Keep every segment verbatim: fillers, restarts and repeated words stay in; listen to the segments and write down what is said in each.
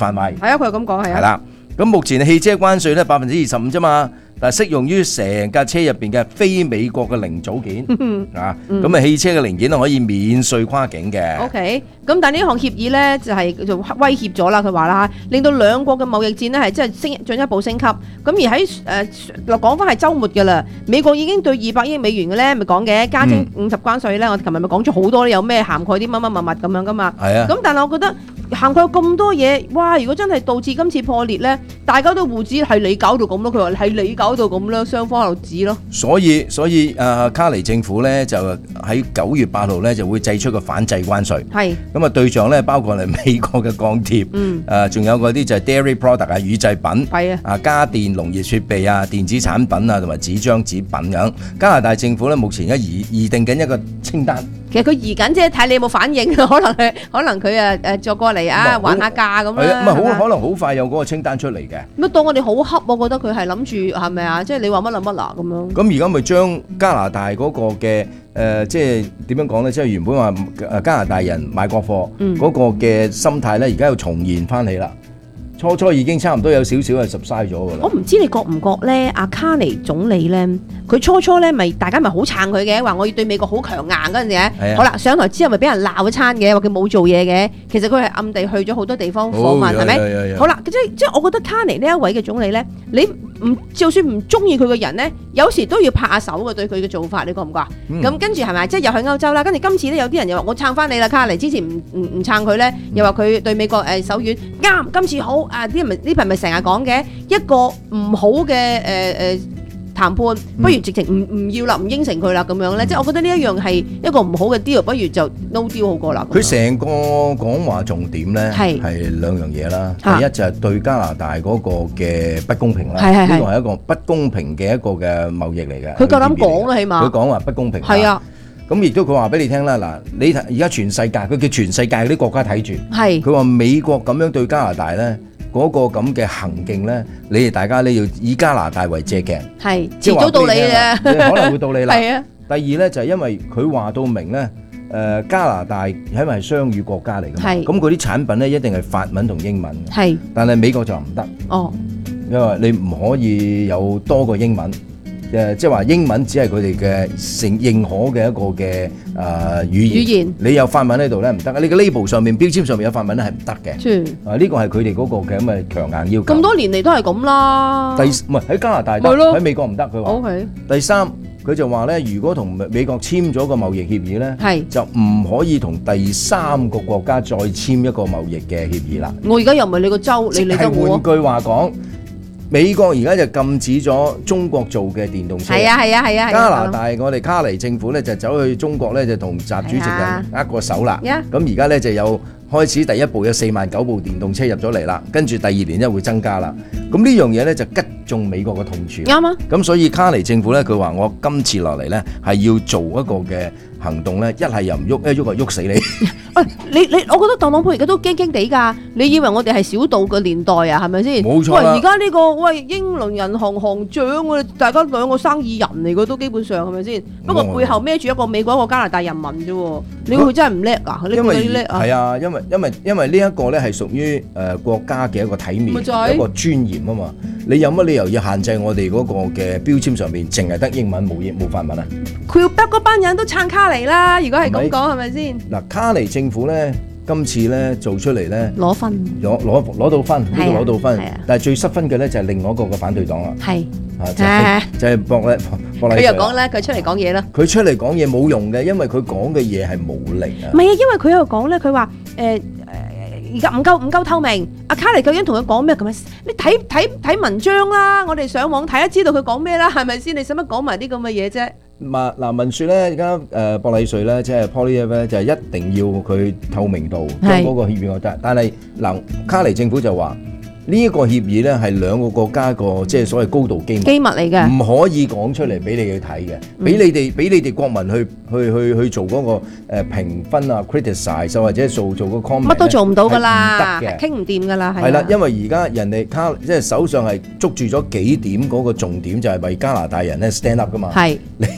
範圍。 係啊，佢係咁講係啊。 係啦，咁目前汽車關稅咧百分之二十五啫嘛。但係適用於成架車入邊嘅非美國嘅零組件啊，咁啊汽車嘅零件可以免稅跨境嘅。 OK，咁但係呢項協議咧就係就威脅咗啦，佢話啦，令到兩國嘅貿易戰呢係真係升進一步升級。咁而喺誒講翻係週末㗎啦，美國已經對二百億美元嘅咧咪講嘅加徵五十關稅咧，我琴日咪講咗好多有咩涵蓋啲乜乜物物咁樣噶嘛。 係啊。 咁但係我覺得涵蓋咁多嘢，哇！如果真係導致今次破裂咧，大家都互指係你搞到咁咯，佢話係你搞到咁啦，雙方喺度指咯。 所以所以誒卡尼政府咧就喺九月八號咧就會祭出個反制關稅。係。咁啊對象咧包括係美國嘅鋼鐵，嗯，誒仲有嗰啲就係 dairy product 啊乳製品，係啊，啊家電、農業設備啊、電子產品啊同埋紙張紙品咁。加拿大政府咧目前而家擬擬定緊一個清單。 其實佢移緊啫，睇你有冇反應，可能佢可能佢誒誒作過嚟啊，還下價咁啦。 唔係好可能好快有嗰個清單出嚟嘅。 乜當我哋好恰，我覺得佢係諗住係咪啊？即係你話乜啦乜啦咁樣。 咁而家咪將加拿大嗰個嘅誒，即係點樣講咧？即係原本話誒加拿大人買國貨嗰個嘅心態咧，而家又重現翻起啦。初初已經差唔多有少少係 subside 咗㗎啦。 我唔知你覺唔覺咧？阿卡尼總理咧，佢初初咧咪大家咪好撐佢嘅，話我要對美國好強硬嗰陣時嘅。好啦，上台之後咪俾人鬧一餐嘅，話佢冇做嘢嘅。其實佢係暗地去咗好多地方訪問，係咪？好啦，即係即係我覺得卡尼呢一位嘅總理咧，你唔就算唔中意佢嘅人咧，有時都要拍下手嘅對佢嘅做法，你覺唔覺啊？咁、嗯、跟住係咪？即係又去歐洲啦，跟住今次咧有啲人又話我撐翻你啦，卡尼之前唔唔唔撐佢咧，又話佢對美國誒、呃、手軟，啱今次好。啊！啲人咪呢排咪成日講嘅一個唔好嘅誒誒談判，不如直情唔唔要啦，唔應承佢啦咁樣咧。即係我覺得呢一樣係一個唔好嘅 deal，不如就 no deal 好過啦。 佢成個講話重點咧係係兩樣嘢啦。第一就係對加拿大嗰個嘅不公平啦，呢個係一個不公平嘅一個嘅貿易嚟嘅。 佢夠膽講啦，起碼佢講話不公平。 係啊。 咁亦都佢話俾你聽啦，嗱，你而家全世界，佢叫全世界嗰啲國家睇住，係佢話美國咁樣對加拿大咧嗰個咁嘅行徑咧，你哋大家咧要以加拿大為借鏡，係遲早到你嘅，可能會到你啦。係啊。第二咧就係因為佢話到明咧，誒加拿大因為係雙語國家嚟㗎嘛，咁嗰啲產品咧一定係法文同英文，係，但係美國就唔得，哦，因為你唔可以有多個英文。誒，即係話英文只係佢哋嘅承認可嘅一個嘅誒、呃、語言，語言你有法文喺度咧唔得，你嘅 label 上面標籤上面有法文咧係唔得嘅。嗯、啊，呢、這個係佢哋嗰個嘅咁嘅強硬要求。咁多年嚟都係咁啦。第唔係喺加拿大得，喺美國唔得。佢話。Okay. 第三，佢就話咧，如果同美國簽咗個貿易協議咧，係就唔可以同第三個國家再簽一個貿易嘅協議啦。我而家又唔係你個州，你理得我？換句話講。美國而家就禁止咗中國做嘅電動車。係啊係啊係啊。加拿大我哋卡尼政府咧就走去中國咧就同習主席人握個手啦。咁而家咧就有開始第一步有四萬九部電動車入咗嚟啦，跟住第二年咧會增加啦。咁呢樣嘢咧就擊中美國嘅痛處。啱啊。咁所以卡尼政府咧佢話我今次落嚟咧係要做一個嘅行動咧，一係又唔喐，一喐就喐死你。喂，你你，我覺得特朗普而家都驚驚地㗎。你以為我哋係小道嘅年代啊？係咪先？冇錯啦。喂，而家呢個喂英倫銀行行長，我哋大家兩個生意人嚟嘅都基本上係咪先？不過背後孭住一個美國一個加拿大人民啫。你會真係唔叻啊？你覺得叻啊？係啊，因為因為因為呢一個咧係屬於誒國家嘅一個體面，一個尊嚴啊嘛。你有乜理由要限制我哋嗰個嘅標籤上面淨係得英文冇英冇法文啊？佢要得嗰班人都撐卡尼啦，如果係咁講係咪先？嗱，卡尼政府咧今次咧做出嚟咧攞分，攞攞攞到分，呢個攞到分，但係最失分嘅咧就係另外一個嘅反對黨啦。係啊，就係就係博咧博禮。佢又講咧，佢出嚟講嘢啦。佢出嚟講嘢冇用嘅，因為佢講嘅嘢係冇力啊。唔係啊，因為佢又講咧，佢話誒。而家唔夠唔夠透明，阿卡尼究竟同佢講咩咁樣？你睇睇睇文章啦，我哋上網睇都知道佢講咩啦，係咪先？你使乜講埋啲咁嘅嘢啫？嗱嗱，文説咧，而家誒博禮瑞咧，即係 Poilievre 咧，就係一定要佢透明度將嗰個協議我得，但係嗱卡尼政府就話。呢一個協議咧係兩個國家個即係所謂高度機密機密嚟嘅，唔可以講出嚟俾你去睇嘅，俾你哋俾你哋國民去去去去做嗰個誒評分啊 criticize 或者做做個 comment 乜都做唔到㗎啦，係傾唔掂㗎啦，係啦，因為而家人哋卡即係手上係捉住咗幾點嗰個重點，就係為加拿大人咧 stand up 㗎嘛，係你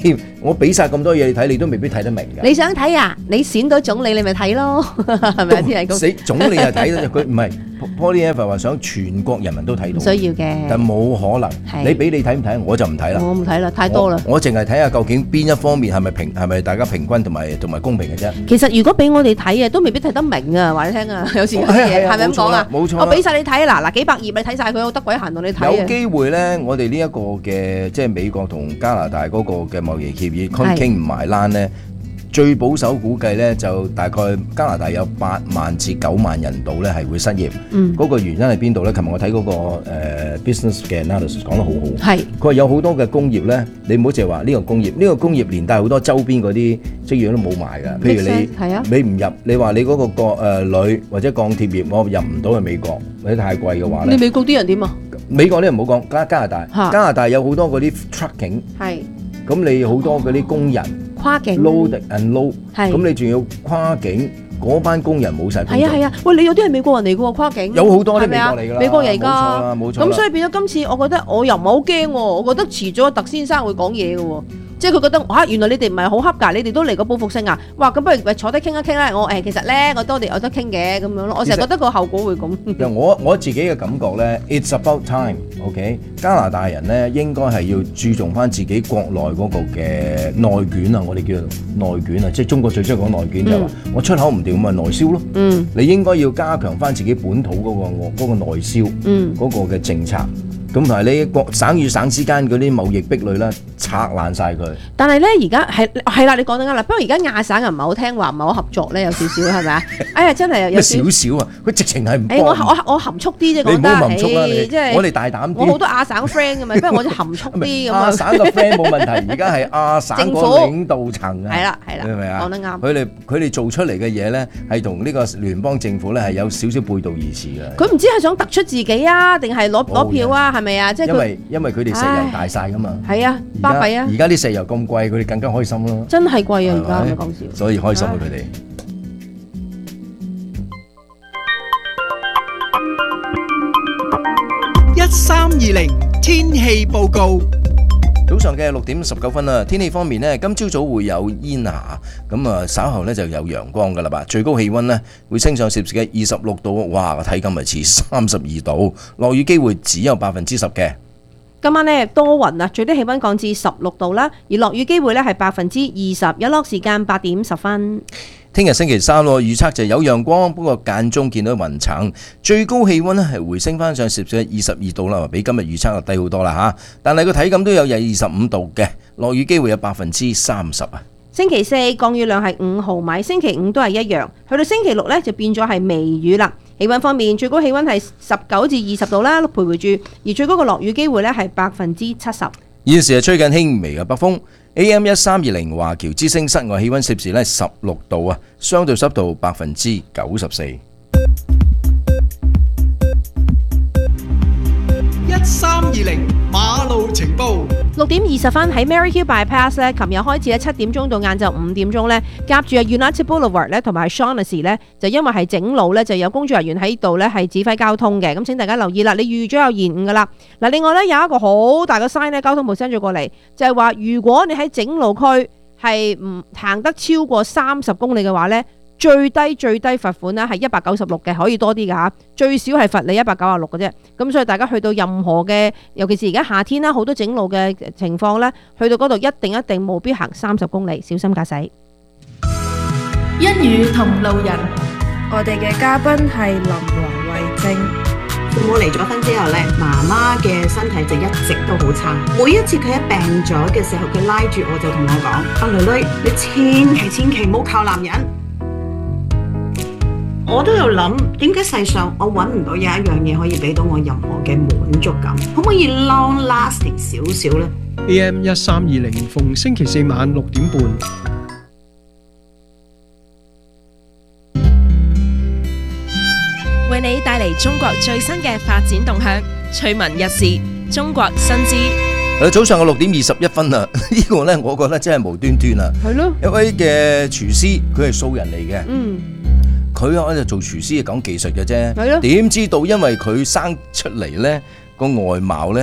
我俾晒咁多嘢你睇，你都未必睇得明㗎。 你想睇啊？你選到總理你咪睇咯，係咪先？ 死總理又睇得，佢唔係 Poilievre 話想全國人民都睇到， 需要嘅， 但冇可能。你俾你睇唔睇？我就唔睇啦。 我唔睇啦，太多啦。 我淨係睇下究竟邊一方面係咪平，係咪大家平均同埋同埋公平嘅啫。 其實如果俾我哋睇啊，都未必睇得明啊，話你聽啊，有時有啲嘢係咪咁講啊？ 冇錯， 我俾晒你睇嗱嗱幾百頁你睇晒佢，我得鬼閒同你睇啊。 有機會咧，我哋呢一個嘅即係美國同加拿大嗰個嘅貿易協議傾唔埋欄咧。最保守估計咧，就大概加拿大有八萬至九萬人度咧係會失業。嗯，嗰個原因係邊度咧？琴日我睇嗰個誒 business 嘅 analysis 講得好好。係，佢話有好多嘅工業咧，你唔好淨係話呢個工業，呢個工業連帶好多周邊嗰啲職業都冇埋㗎。譬如你係啊，你唔入，你話你嗰個鋼誒鋁或者鋼鐵業，我入唔到去美國，或者太貴嘅話咧。你美國啲人點啊？ 美國啲人唔好講，加加拿大，加拿大有好多嗰啲 trucking。係。咁你好多嗰啲工人跨境 load and load，咁你仲要跨境，嗰班工人冇晒工作。 係啊係啊，喂，你有啲係美國人嚟嘅喎，跨境有好多啲美國嚟㗎啦， 美國嚟㗎，冇錯啦冇錯。 咁所以變咗今次，我覺得我又唔係好驚喎，我覺得遲咗特先生會講嘢嘅喎。即係佢覺得哇，原來你哋唔係好恰㗎，你哋都嚟過報復性啊！哇，咁不如坐低傾一傾啦。我誒其實咧，我多啲有得傾嘅咁樣咯。我成日覺得個後果會咁。我我自己嘅感覺咧 ，it's about time，OK？ 加拿大人咧應該係要注重翻自己國內嗰個嘅內卷啊，我哋叫做內卷啊，即係中國最中意講內卷就係話我出口唔掂咪內銷咯。嗯，你應該要加強翻自己本土嗰個嗰個內銷，嗯，嗰個嘅政策。咁同埋你國省與省之間嗰啲貿易壁壘咧，拆爛晒佢。但係咧，而家係係啦，你講得啱啦。不過而家亞省又唔係好聽話，唔係好合作咧，有少少係咪啊？哎呀，真係有少少啊！佢直情係唔幫。我我我含蓄啲啫，講得。你唔好含蓄啦，你即係我哋大膽啲。我好多亞省 friend 㗎嘛，不如我就含蓄啲咁啊。亞省嘅 friend 冇問題，而家係亞省個領導層啊。係啦係啦，係咪啊？講得啱。佢哋佢哋做出嚟嘅嘢咧，係同呢個聯邦政府咧係有少少背道而馳嘅。佢唔知係想突出自己啊，定係攞攞票啊？係咪啊？即係因為因為佢哋石油大晒㗎嘛。係啊，巴閉啊！而家啲石油咁貴，佢哋更加開心咯。真係貴啊！而家唔講笑，所以開心啊！佢哋一三二零天氣報告。早上嘅六點十九分啦，天氣方面呢，今朝早會有煙霞，咁啊稍後呢就有陽光噶啦吧。最高氣溫呢會升上攝氏嘅二十六度，哇！我睇今日似三十二度，落雨機會只有百分之十嘅。今晚呢多雲啊，最低氣溫降至十六度啦，而落雨機會呢係百分之二十，日落時間八點十分。聽日星期三咯，預測就有陽光，不過間中見到雲層，最高氣溫咧係回升翻上攝氏二十二度啦，比今日預測就低好多啦吓。但係個體感都有廿二十五度嘅，落雨機會有百分之三十啊。星期四降雨量係五毫米，星期五都係一樣，去到星期六呢就變咗係微雨啦。氣溫方面，最高氣溫係十九至二十度啦，徘徊住，而最高嘅落雨機會呢係百分之七十。現時係吹緊輕微嘅北風。A M 一三二零華僑之聲室外氣溫攝氏咧十六度啊，相對濕度百分之九十四。一三二零馬路情報。六點二十分喺 Maryhill Bypass 咧，琴日開始咧七點鐘到晏晝五點鐘咧，夾住啊 United Boulevard 咧同埋 Shaughnessy 咧，就因為係整路咧，就有工作人員喺度咧係指揮交通嘅，咁請大家留意啦，你預咗有延誤噶啦。嗱，另外咧有一個好大嘅 sign 咧，交通部 send 咗過嚟，就係話如果你喺整路區係唔行得超過三十公里嘅話咧，最低最低罰款咧係一百九十六嘅，可以多啲㗎嚇，最少係罰你一百九十六嘅啫。咁所以大家去到任何嘅，尤其是而家夏天啦，好多整路嘅情況咧，去到嗰度一定一定務必行三十公里，小心駕駛。 一語同路人，我哋嘅嘉賓係林黃慧貞。父母離咗婚之後咧，媽媽嘅身體就一直都好差。每一次佢一病咗嘅時候，佢拉住我就同我講：阿女女，你千祈千祈唔好靠男人。我都有諗，點解世上我揾唔到有一樣嘢可以俾到我任何嘅滿足感？可唔可以 long lasting 少少呢？ A M 一三二零逢星期四晚六點半， 為你帶嚟中國最新嘅發展動向，趣聞軼事，中國新知。 早上嘅六點二十一分啊！呢個呢，我覺得真係無端端啊！係咯，一位嘅廚師，佢係素人嚟嘅。嗯。佢喺度做廚師係講技術嘅啫，點知道因為佢生出嚟呢個外貌呢，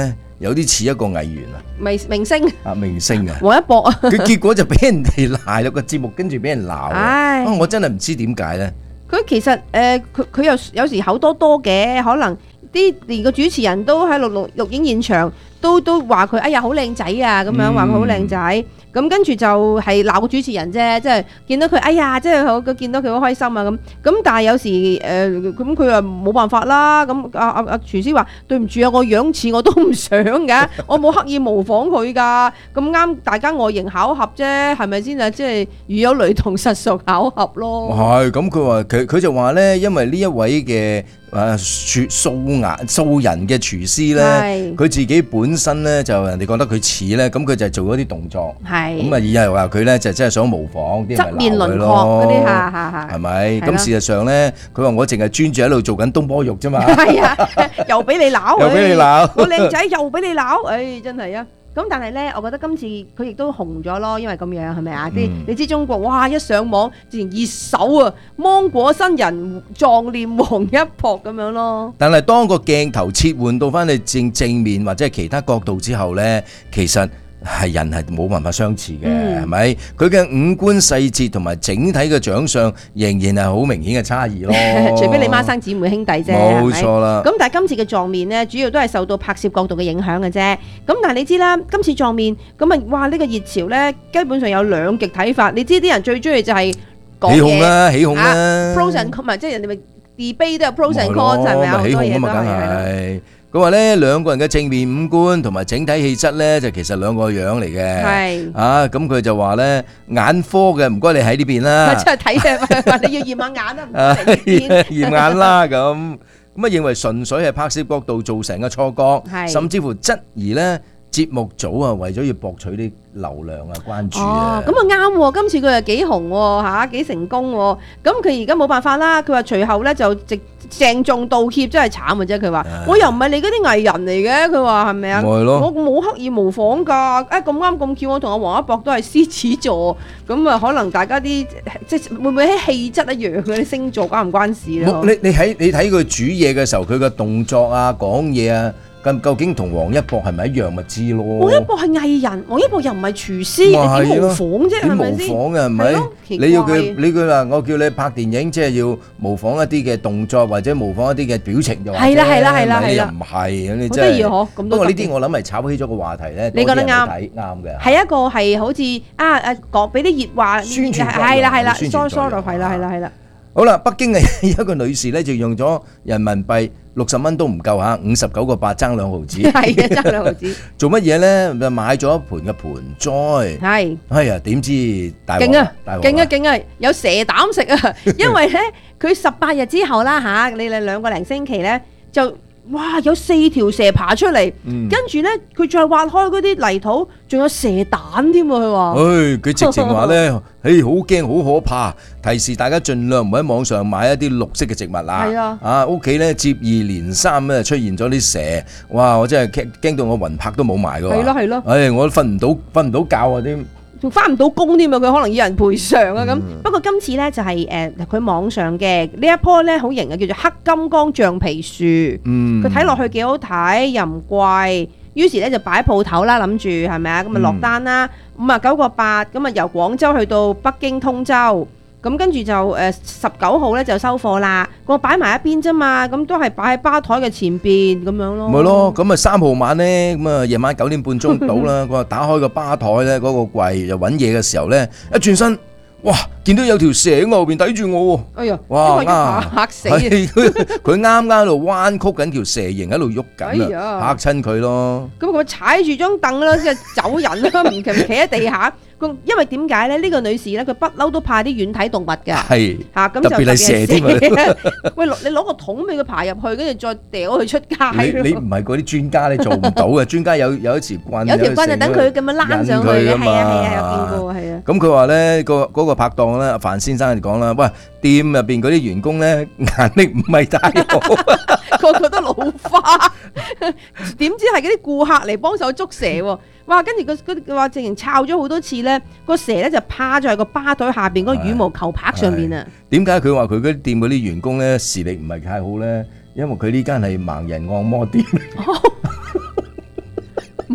有啲似一個藝員啊， 明明星啊明星啊， 王一博啊， 佢結果就俾人哋賴咗個節目，跟住俾人鬧啊！我真係唔知點解咧。 佢其實誒，佢佢有有時口多多嘅，可能啲連個主持人都喺錄錄錄影現場都都話佢哎呀好靚仔啊咁樣，話佢好靚仔。咁跟住就係鬧個主持人啫，即係見到佢，哎呀，即係好，佢見到佢好開心啊咁。咁但係有時誒，咁佢又冇辦法啦。咁阿阿阿廚師話：對唔住啊，我樣似我都唔想㗎，我冇刻意模仿佢㗎。咁啱大家外形巧合啫，係咪先啊？即係如有雷同，實屬巧合咯。 係咁，佢話佢佢就話咧，因為呢一位嘅誒素顏素人嘅廚師咧，佢自己本身咧就人哋覺得佢似咧，咁佢就做咗啲動作。咁啊，以係話佢咧就真係想模仿啲側面輪廓嗰啲下下下， 係咪？咁事實上咧，佢話我淨係專注喺度做緊東坡肉啫嘛。係啊， 又俾你鬧， 又俾你鬧， 我靚仔又俾你鬧，誒真係啊！咁但係咧，我覺得今次佢亦都紅咗咯，因為咁樣係咪啊？啲你知中國哇，一上網自然熱搜啊，芒果新人壯念王一博咁樣咯。 但係當個鏡頭切換到翻去正正面或者係其他角度之後咧，其實係人係冇辦法相似嘅，係咪？佢嘅五官細節同埋整體嘅長相仍然係好明顯嘅差異咯。 除非你孖生姊妹兄弟啫， 冇錯啦。 咁但係今次嘅撞面呢，主要都係受到拍攝角度嘅影響嘅啫。咁但係你知啦，今次撞面咁啊，哇！呢個熱潮呢，基本上有兩極睇法。你知啲人最中意就係講嘢， 起哄啦，起哄啦。 pros and cons，即係人哋咪 debate 都有 pros and cons，係咪啊？好多嘢都係。 佢話咧，兩個人嘅正面五官同埋整體氣質咧，就其實兩個樣嚟嘅。係啊，咁佢就話咧，眼科嘅唔該你喺呢邊啦。 即係睇嘅，話你要驗下眼啊，唔該嚟呢邊驗眼啦咁。咁啊，認為純粹係拍攝角度造成嘅錯覺，甚至乎質疑咧節目組啊，為咗要博取啲流量啊關注啊。 哦，咁啊啱喎，今次佢又幾紅喎嚇，幾成功喎。咁佢而家冇辦法啦，佢話隨後咧就直鄭重道歉，真係慘啊啫！佢話我又唔係你嗰啲藝人嚟嘅，佢話係咪啊？我冇刻意模仿㗎。啊咁啱咁巧，我同阿王一博都係獅子座，咁啊可能大家啲即係會唔會喺氣質一樣嗰啲星座關唔關事咧？ 你你睇你睇佢煮嘢嘅時候，佢嘅動作啊、講嘢啊。咁究竟同王一博係咪一樣咪知咯？ 王一博係藝人，王一博又唔係廚師，你點模仿啫？係咪先？ 模仿嘅係咪？你要佢，你佢話我叫你拍電影，即係要模仿一啲嘅動作或者模仿一啲嘅表情就話啫。係啦係啦係啦係啦，唔係你真係。好得意嗬！不過呢啲我諗係炒起咗個話題咧。 你覺得啱？ 啱嘅。 係一個係好似啊誒講俾啲熱話宣傳，係啦係啦，sorry 係啦係啦係啦。 好啦，北京嘅一個女士咧就用咗人民幣六十蚊都唔夠嚇，五十九個八爭兩毫子。 係啊，爭兩毫子。 做乜嘢咧？就買咗一盤嘅盆栽。係。哎呀，點知大鑊？ 勁啊！勁啊！勁啊！有蛇膽食啊！因為咧，佢十八日之後啦嚇，你哋兩個零星期咧就。哇！有四條蛇爬出嚟，嗯、跟住咧佢再挖開嗰啲泥土，仲有蛇蛋添喎。佢話：， 誒，佢直情話咧，誒，好驚，好可怕，提示大家盡量唔喺網上買一啲綠色嘅植物啦。係啊，啊屋企咧接二連三咧出現咗啲蛇，哇！我真係驚驚到我魂魄都冇埋㗎。係咯係咯，誒，我都瞓唔到，瞓唔到覺啊啲。 仲翻唔到工添啊！佢可能要人賠償啊咁。嗯、不過今次咧就係誒佢網上嘅呢一棵咧好型嘅，叫做黑金剛橡皮樹。佢睇落去幾好睇，又唔貴。於是咧就擺鋪頭啦，諗住係咪啊？咁啊落單啦，五啊九個八，咁啊由廣州去到北京通州。咁跟住就誒十九號咧就收貨啦，我擺埋一邊啫嘛，咁都係擺喺吧台嘅前邊咁樣咯。 咪咯，咁啊三號晚咧，咁啊夜晚九點半鐘到啦，佢話打開個吧台咧，嗰個櫃又揾嘢嘅時候咧，一轉身，哇！見到有條蛇喺後邊睇住我喎。哎呀！哇！ 嚇死！ 佢佢啱啱喺度彎曲緊條蛇形喺度喐緊啊，嚇親佢咯。 咁佢踩住張凳啦，即係走人啦，唔企唔企喺地下。因為點解咧？呢個女士咧，佢不嬲都怕啲軟體動物㗎。係嚇，咁就特別係蛇添啊！喂，你攞個桶俾佢爬入去，跟住再掉佢出街。 你你唔係嗰啲專家，你做唔到嘅。專家有有一條棍， 有條棍就等佢咁樣躝上去嘅。係啊係啊，有見過係啊。 咁佢話咧，個嗰個拍檔咧，范先生就講啦，喂，店入邊嗰啲員工咧，眼力唔係太好， 個個都老花。點知係嗰啲顧客嚟幫手捉蛇喎？哇！跟住個佢話，直情抄咗好多次咧，個蛇咧就趴咗喺個吧台下邊嗰個羽毛球拍上邊啊！ 點解佢話佢嗰啲店嗰啲員工咧視力唔係太好咧？因為佢呢間係盲人按摩店。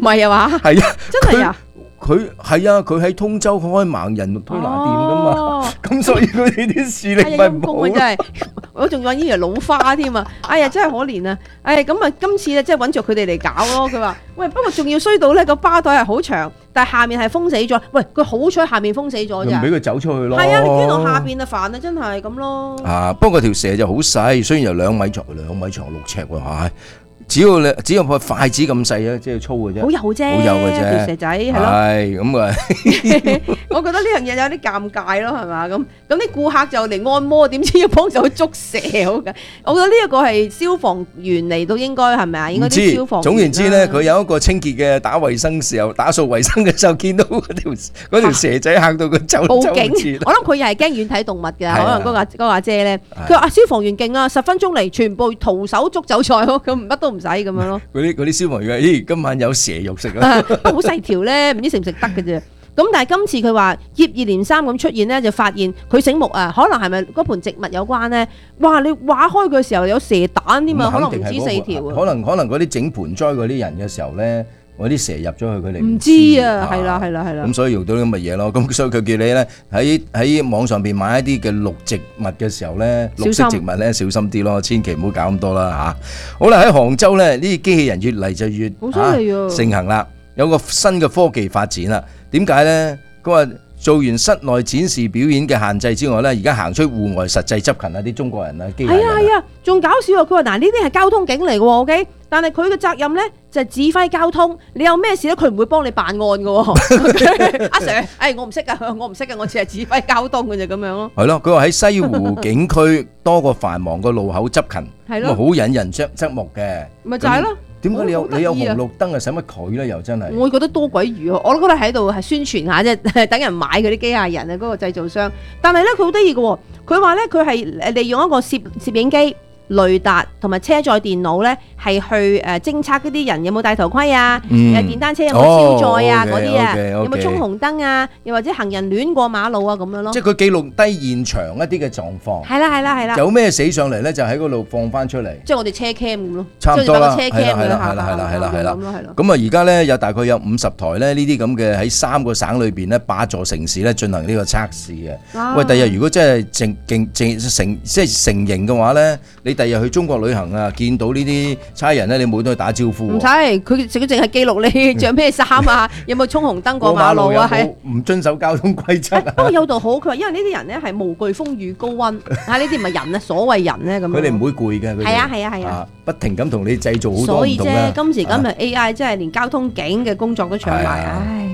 係啊嘛？ 係啊， 真係啊！ 佢係啊，佢喺通州開盲人推拿店噶嘛，咁、哦、所以佢哋啲視力咪唔好。真係，我仲以為老花添啊！哎呀，真係可憐啊！哎，咁啊，今次咧即係揾著佢哋嚟搞咯。佢話：喂，不過仲要衰到咧個巴袋係好長，但係下面係封死咗。喂，佢好彩下面封死咗咋， 唔俾佢走出去咯。 係啊，你捐落下邊啊，煩啊，真係咁咯。啊， 不過條蛇就好細，雖然有兩米長，兩米長六尺喎嚇。只要你只要個筷子咁細啊，即係粗嘅啫， 好幼啫， 好幼嘅啫， 條蛇仔係咯， 係咁啊！ 我覺得呢樣嘢有啲尷尬咯，係嘛？咁咁啲顧客就嚟按摩，點知要幫手捉蛇好嘅？我覺得呢一個係消防員嚟到應該係咪啊？應該啲消防員。總言之咧，佢有一個清潔嘅打衞生時候，打掃衞生嘅時候，見到嗰條嗰條蛇仔嚇到佢走走唔切。 我諗佢又係驚遠睇動物㗎，可能嗰個嗰個阿姐咧，佢話啊消防員勁啊，十分鐘嚟全部徒手捉走菜，咁乜都唔使咁樣咯。 嗰啲嗰啲消防員，咦，今晚有蛇肉食啊！ 好細條咧，唔知食唔食得嘅啫。咁但係今次佢話接二連三咁出現咧，就發現佢醒目啊，可能係咪嗰盤植物有關咧？哇！你挖開佢嘅時候有蛇蛋添啊，可能唔止四條啊。 可能可能嗰啲整盆栽嗰啲人嘅時候咧，嗰啲蛇入咗去佢哋唔知啊，係啦係啦係啦。 咁所以用到啲咁嘅嘢咯。咁所以佢叫你咧喺喺網上邊買一啲嘅綠植物嘅時候咧，綠色植物咧小心啲咯，千祈唔好搞咁多啦嚇。好啦，喺杭州咧，呢啲機器人越嚟就越啊盛行啦，有個新嘅科技發展啦。點解咧？佢話做完室內展示表演嘅限制之外咧，而家行出戶外實際執勤啊！啲中國人啊，機械人啊，係啊係啊， 仲搞笑啊！佢話嗱，呢啲係交通警嚟嘅喎 ，OK， 但係佢嘅責任咧就係指揮交通。你有咩事咧，佢唔會幫你辦案嘅喎。阿 Sir，誒我唔識噶，我唔識噶，我只係指揮交通嘅啫咁樣咯。 係咯，佢話喺西湖景區多個繁忙嘅路口執勤，咁啊好引人側側目嘅。咪就係咯。 點解你有你有紅綠燈啊？使乜佢咧？又真係， 我覺得多鬼餘啊！我都覺得喺度係宣傳下啫，等人買嗰啲機械人啊，嗰個製造商。但係咧，佢好得意嘅喎，佢話咧佢係誒利用一個攝攝影機、雷達同埋車載電腦咧，係去誒偵測嗰啲人有冇戴頭盔啊，誒電單車有冇超載啊嗰啲啊，有冇衝紅燈啊，又或者行人亂過馬路啊咁樣咯。 即係佢記錄低現場一啲嘅狀況。 係啦係啦係啦。有咩死上嚟咧？就喺嗰度放翻出嚟。 即係我哋車 cam 咁咯。 差唔多啦。 車 cam 係啦係啦係啦係啦係啦。咁啊而家咧有大概有五十台咧呢啲咁嘅喺三個省裏邊咧八座城市咧進行呢個測試嘅。喂，第日如果真係正勁正成即係成型嘅話咧，你第日去中國旅行啊，見到呢啲差人咧，你冇得去打招呼。唔使， 佢佢淨係記錄你着咩衫啊，有冇衝紅燈過馬路啊，係唔遵守交通規則啊。 不過有度好，佢話因為呢啲人咧係無懼風雨高溫，啊呢啲唔係人啊，所謂人咧咁。 佢哋唔會攰嘅。係啊係啊係啊， 不停咁同你製造好多唔同嘅。 所以啫，今時今日 A I 真係連交通警嘅工作都搶埋，唉。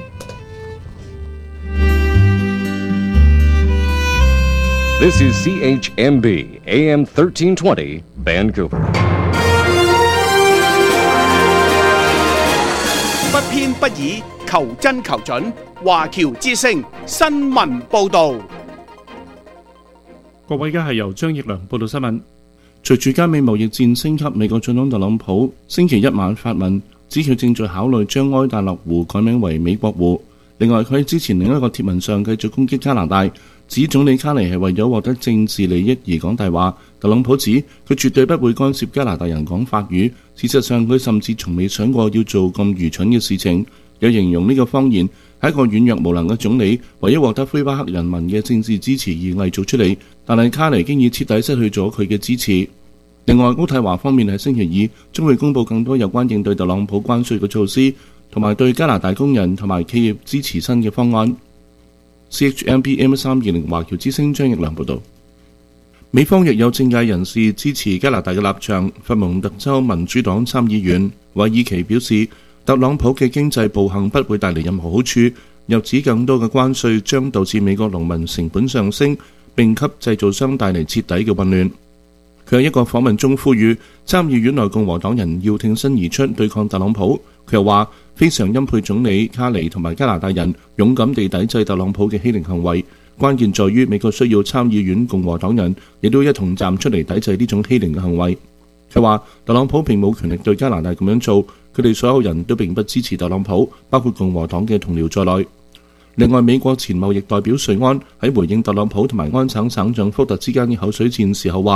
This is C H M B A M thirteen twenty Vancouver。 不偏不倚，求真求準。華僑之聲新聞報導。 各位，而家係由張奕良報道新聞。隨住加美貿易戰升級，美國總統特朗普星期一晚發文，指佢正在考慮將埃達勒湖改名為美國湖。另外，佢喺之前另一個貼文上繼續攻擊加拿大，指總理卡尼係為咗獲得政治利益而講大話。特朗普指佢絕對不會干涉加拿大人講法語，事實上佢甚至從未想過要做咁愚蠢嘅事情。有形容呢個謊言係一個軟弱無能嘅總理為咗獲得魁北克人民嘅政治支持而偽造出嚟，但係卡尼經已徹底失去咗佢嘅支持。另外，渥太華方面喺星期二將會公布更多有關應對特朗普關稅嘅措施，同埋對加拿大工人同埋企業支持新嘅方案。C H M B M 三二零華僑之聲張奕良報道。美方亦有政界人士支持加拿大嘅立場。佛蒙特州民主黨參議員韋爾奇表示，特朗普嘅經濟暴行不會帶嚟任何好處，又指更多嘅關稅將導致美國農民成本上升，並給製造商帶嚟徹底嘅混亂。佢喺一個訪問中呼籲參議院內共和黨人要挺身而出對抗特朗普。佢又話非常欽佩總理卡尼同埋加拿大人勇敢地抵制特朗普嘅欺凌行為，關鍵在於美國需要參議院共和黨人亦都一同站出嚟抵制呢種欺凌嘅行為。佢話特朗普並冇權力對加拿大咁樣做，佢哋所有人都並不支持特朗普，包括共和黨嘅同僚在內。另外，美國前貿易代表瑞安喺回應特朗普同埋安省省長福特之間嘅口水戰時候話，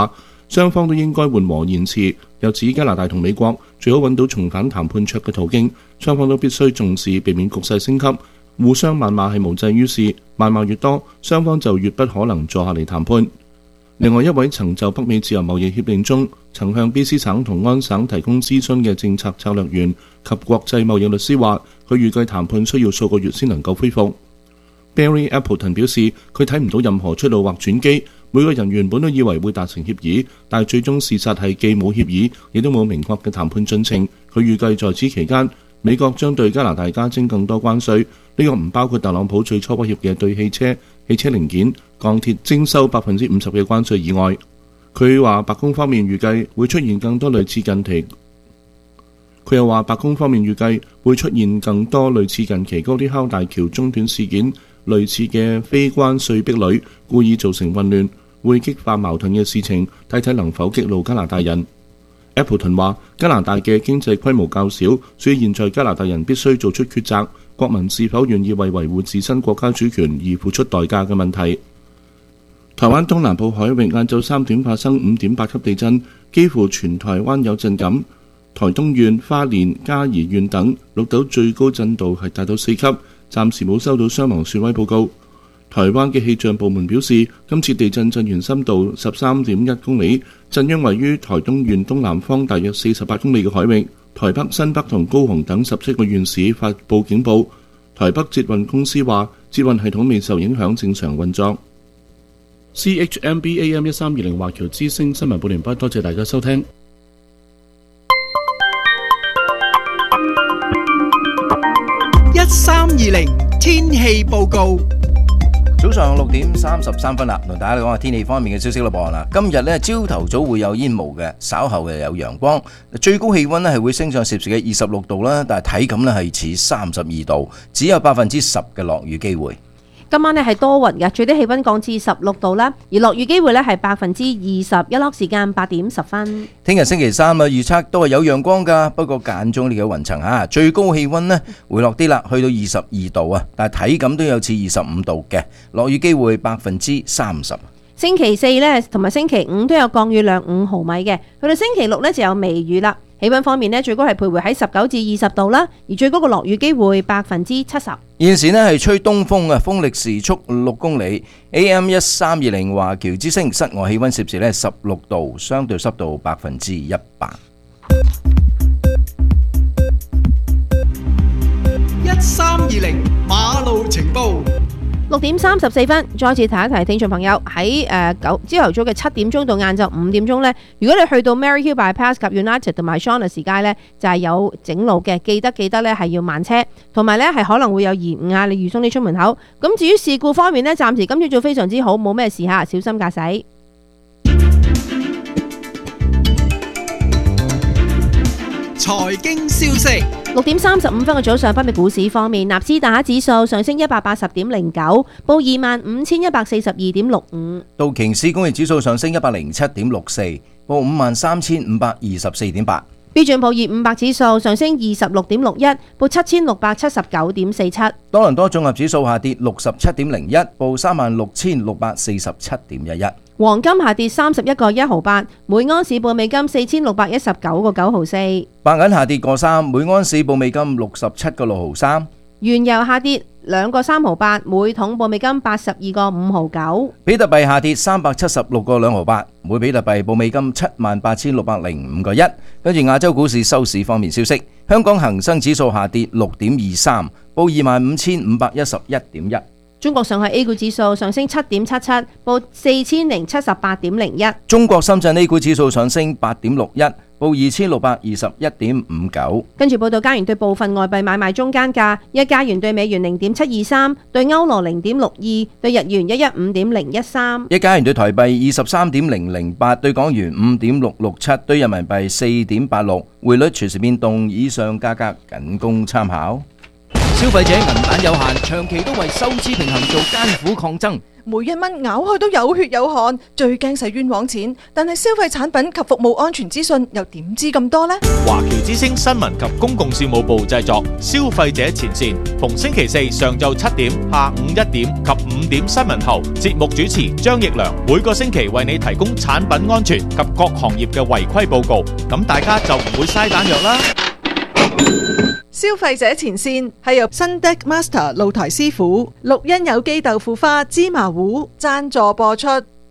雙方都應該緩和言辭。又指加拿大同美國最好揾到重返談判桌嘅途徑，雙方都必須重視，避免局勢升級。互相謾罵係無濟於事，謾罵越多，雙方就越不可能坐下嚟談判。另外一位曾就北美自由貿易協定中曾向 B C 省同安省提供諮詢嘅政策策略員及國際貿易律師話，佢預計談判需要數個月先能夠恢復。Barry Appleton 表示，佢睇唔到任何出路或轉機。每個人原本都以為會達成協議，但係最終事實係既冇協議，亦都冇明確嘅談判進程。佢預計在此期間，美國將對加拿大加徵更多關稅，呢個唔包括特朗普最初威脅嘅對汽車、汽車零件、鋼鐵徵收百分之五十嘅關稅以外。佢話白宮方面預計會出現更多類似近期，佢又話白宮方面預計會出現更多類似近期高鐵敲大橋中斷事件類似嘅非關稅壁壘，故意造成混亂，會激化矛盾嘅事情，睇睇能否激怒加拿大人。Appleton 話：加拿大嘅經濟規模較小，所以現在加拿大人必須做出抉擇，國民是否願意為維護自身國家主權而付出代價嘅問題。台灣東南部海域晏晝三點發生五點八級地震，幾乎全台灣有震感。台東縣、花蓮、嘉義縣等錄到最高震度係達到四級。暫時冇收到傷亡損毀報告。台灣嘅氣象部門表示，今次地震震源深度十三點一公里，震央位於台東縣東南方大約四十八公里嘅海域。台北、新北同高雄等十七個縣市發布警報。台北捷運公司話，捷運系統未受影響，正常運作。C H M B A M 一三二零華僑之聲新聞報完畢，多謝大家收聽。 一三二零天氣報告， 早上六點三十三分啦，同大家講下天氣方面嘅消息咯噃啦。今日呢，朝頭早會有煙霧嘅，稍後又有陽光，最高氣溫呢係會升上攝氏嘅二十六度啦，但係體感呢係似三十二度，只有百分之十嘅落雨機會。 今晚呢係多雲嘅，最低氣溫降至十六度啦，而落雨機會呢係百分之二十，日落時間八點十分。 聽日星期三啊，預測都係有陽光噶，不過間中呢個雲層吓，最高氣溫呢會落啲啦，去到二十二度啊，但係體感都有似二十五度嘅，落雨機會百分之三十。 星期四呢同埋星期五都有降雨量五毫米嘅，去到星期六呢就有微雨啦。氣溫方面呢，最高係徘徊喺十九至二十度啦，而最高嘅落雨機會百分之七十。 現時呢係吹東風啊，風力時速六公里。A M 一三二零華僑之聲，室外氣溫攝氏呢十六度，相對濕度百分之一百。 一三二零馬路情報。 六點三十四分，再次提一提聽眾朋友喺誒九朝頭早嘅七點鐘到晏晝五點鐘呢，如果你去到 Maryhill Bypass 及 United 同埋 Shaughnessy 街呢，就係有整路嘅，記得記得呢係要慢車，同埋呢係可能會有延誤啊，你預鬆啲出門口。咁至於事故方面呢，暫時今朝早非常之好，冇咩事嚇，小心駕駛。 財經消息。 六點三十五分嘅早上，北美股市方面，納斯達克指數上升一百八十點零九，報二萬五千一百四十二點六五。 道瓊斯工業指數上升一百零七點六四，報五萬三千五百二十四點八。 標準普爾五百指數上升二十六點六一，報七千六百七十九點四七。 多倫多綜合指數下跌六十七點零一，報三萬六千六百四十七點一一。 黃金下跌三十一個一毫八，每安士報美金四千六百一十九個九毫四。 白銀下跌個三，每安士報美金六十七個六毫三。 原油下跌兩個三毫八，每桶報美金八十二個五毫九。 比特幣下跌三百七十六個兩毫八，每比特幣報美金七萬八千六百零五個一。跟住亞洲股市收市方面消息，香港恒生指數下跌六點二三，報二萬五千五百一十一點一。 中國上海 A 股指數上升七點七七，報四千零七十八點零一。 中國深圳 A 股指數上升八點六一，報二千六百二十一點五九。 跟住報道加元對部分外幣買賣中間價：一加元對美元零點七二三，對歐羅零點六二，對日元一一五點零一三。 一加元對台幣二十三點零零八，對港元五點六六七，對人民幣四點八六。匯率隨時變動，以上價格僅供參考。消費者銀彈有限，長期都為收支平衡做艱苦抗爭。 每一蚊咬開都有血有汗，最驚使冤枉錢。但係消費產品及服務安全資訊又點知咁多呢？ 華僑之聲新聞及公共事務部製作，消費者前線，逢星期四上晝七點、下午一點及五點新聞後，節目主持張奕良每個星期為你提供產品安全及各行業嘅違規報告，咁大家就唔會嘥彈藥啦。 消費者前線係由新 Deck Master 露台師傅、綠茵有機豆腐花、芝麻糊贊助播出，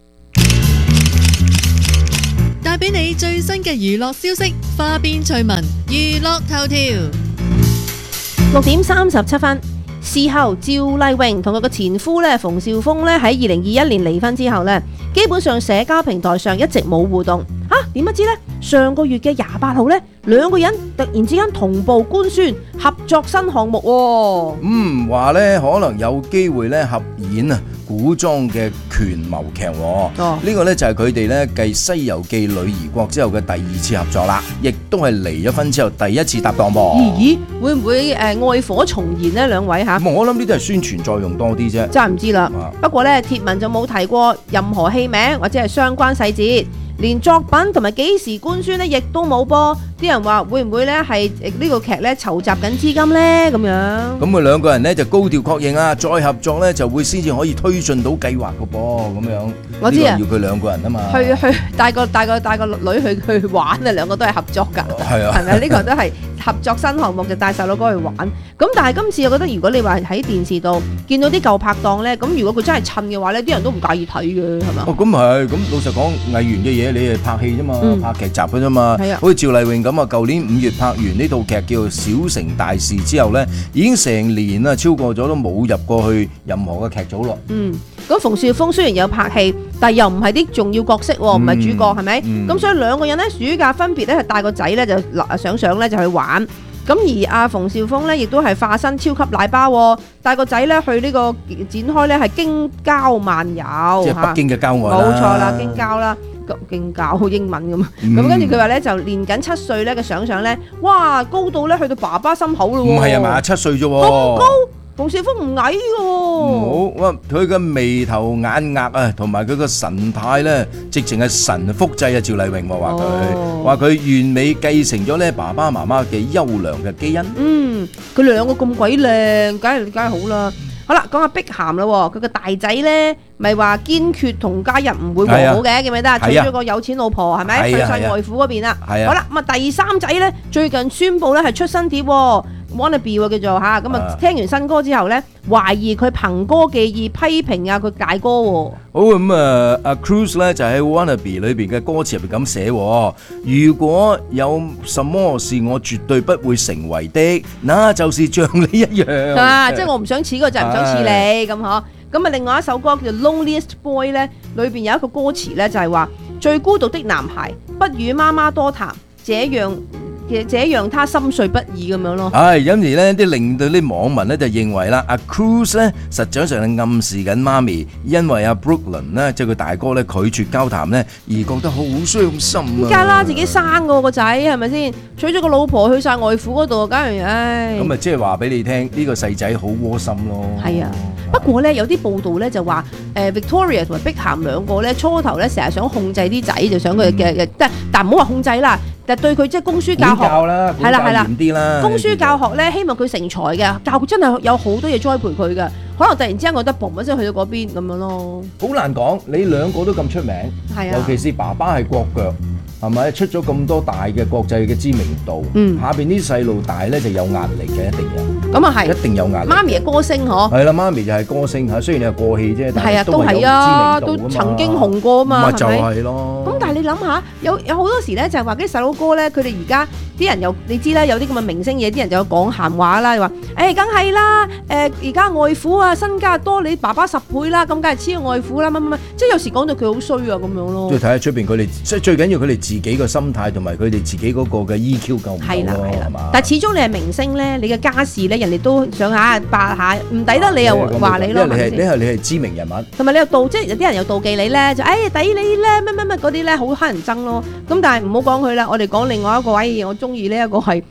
帶俾你最新嘅娛樂消息，花邊趣聞，娛樂頭條。 六點三十七分，事後趙麗穎同佢個前夫咧馮紹峰咧喺二零二一年離婚之後咧，基本上社交平台上一直冇互動。吓，點不知呢？上個月嘅廿八號呢，兩個人突然之間同步官宣合作新項目喎。 嗯，話呢可能有機會呢合演啊古裝嘅權謀劇。哦，呢個呢就係佢哋呢繼《西遊記》女兒國之後嘅第二次合作啦，亦都係離咗婚之後第一次搭檔噃。 咦？會唔會誒愛火重燃呢？兩位吓？ 我諗呢啲係宣傳作用多啲啫。 真係唔知啦。不過呢，貼文就冇提過任何戲名或者係相關細節。連作品同埋幾時官宣呢，亦都冇噃。啲人話會唔會呢係呢個劇呢籌集緊資金呢？咁樣？ 咁佢兩個人呢就高調確認啊，再合作呢就會先至可以推進到計劃個噃，咁樣。 我知啊， 要佢兩個人啊嘛。 去去帶個帶個帶個女去去玩啊，兩個都係合作㗎。 係啊， 係咪呢個都係合作新項目，就帶細佬哥去玩。咁但係今次我覺得，如果你話喺電視度見到啲舊拍檔呢，咁如果佢真係襯嘅話呢，啲人都唔介意睇嘅，係嘛？ 哦，咁係，咁老實講，藝員嘅嘢你係拍戲啫嘛，嗯、拍劇集嘅啫嘛。係啊，好似趙麗穎咁啊，舊年五月拍完呢套劇叫做《小城大事》之後呢，已經成年啦，超過咗都冇入過去任何嘅劇組咯。 嗯，咁馮紹峰雖然有拍戲，但係又唔係啲重要角色，唔係主角，係咪？咁、嗯、所以兩個人呢，暑假分別咧係帶個仔呢，就上上咧就去玩。咁而阿馮紹峰咧，亦都係化身超級奶爸，帶個仔咧去呢個展開咧係京郊漫遊， 即係北京嘅郊外啦。 冇錯啦，京郊啦，京郊好英文咁。咁跟住佢話咧就年僅七歲咧嘅相相咧，哇高到咧去到爸爸心口咯。 唔係啊嘛，七歲啫喎。 咁高？馮紹峰唔矮嘅喎。 唔好，佢嘅眉頭眼額啊，同埋佢個神態咧，直情係神複製啊！趙麗穎話佢，話佢完美繼承咗咧爸爸媽媽嘅優良嘅基因。嗯， 佢哋兩個咁鬼靚，梗係梗係好啦。好啦，講下碧咸啦，佢個大仔咧，咪話堅決同家人唔會和好嘅，記唔記得？娶咗個有錢老婆係咪？去晒外父嗰邊啦。係啊。好啦，咁啊第三仔咧，最近宣布咧係出新碟。Wannabe 叫做吓，咁啊聽完新歌之後咧，懷疑佢憑歌寄意批評啊佢大哥喎。 好咁啊，阿 Cruz 咧就喺 Wannabe 裏邊嘅歌詞入邊咁寫：如果有什麼是我絕對不會成為的，那就是像你一樣。 啊，即係我唔想似嗰個就係唔想似你咁嗬。咁啊，另外一首歌叫做 Loneliest Boy 咧，裏邊有一個歌詞咧就係話最孤獨的男孩，不與媽媽多談，這樣。嘅這樣他心碎不已咁樣咯。 係，因而呢啲令到啲網民咧就認為啦，阿 Cruz 咧實際上係暗示緊媽咪，因為阿 Brooklyn 咧即係佢大哥咧拒絕交談咧，而覺得好傷心啊。 梗係啦，自己生個個仔係咪先？娶咗個老婆去晒外父嗰度，梗係唉。 咁啊，即係話俾你聽，呢個細仔好窩心咯。 係啊，不過咧有啲報道咧就話，誒 Victoria 同埋碧咸兩個咧初頭咧成日想控制啲仔，就想佢嘅嘅，但但唔好話控制啦。但對佢即係供書教學，係啦係啦，嚴啲啦。供書教學咧，希望佢成才嘅，教佢真係有好多嘢栽培佢嘅。可能突然之間覺得嘣一聲去到嗰邊咁樣咯。 好難講，你兩個都咁出名， 係啊， 尤其是爸爸係國腳。係咪出咗咁多大嘅國際嘅知名度？ 嗯， 下邊啲細路大咧就有壓力嘅，一定有。 咁啊係， 一定有壓力。 媽咪係歌星嗬？ 係啦，媽咪就係歌星嚇，雖然你係過氣啫，但係都係有知名度啊，都曾經紅過啊嘛， 咪就係咯。 咁但係你諗下，有有好多時咧就係話啲細佬哥咧，佢哋而家啲人又你知啦，有啲咁嘅明星嘢，啲人就講閒話啦，話誒梗係啦，誒而家外父啊身家多你爸爸十倍啦，咁梗係黐外父啦，乜乜乜，即係有時講到佢好衰啊咁樣咯。 即係睇下出邊佢哋，即係最緊要佢哋自己個心態。同埋佢哋自己嗰個嘅 E Q 夠唔夠咯，係嘛？ 但係始終你係明星咧，你嘅家事咧，人哋都想下八下，唔抵得你又話你咯。 因為你係你係你係知名人物， 同埋你又妒，即係有啲人又妒忌你咧，就誒抵你咧，乜乜乜嗰啲咧，好乞人憎咯。咁但係唔好講佢啦，我哋講另外一個位，我中意呢一個係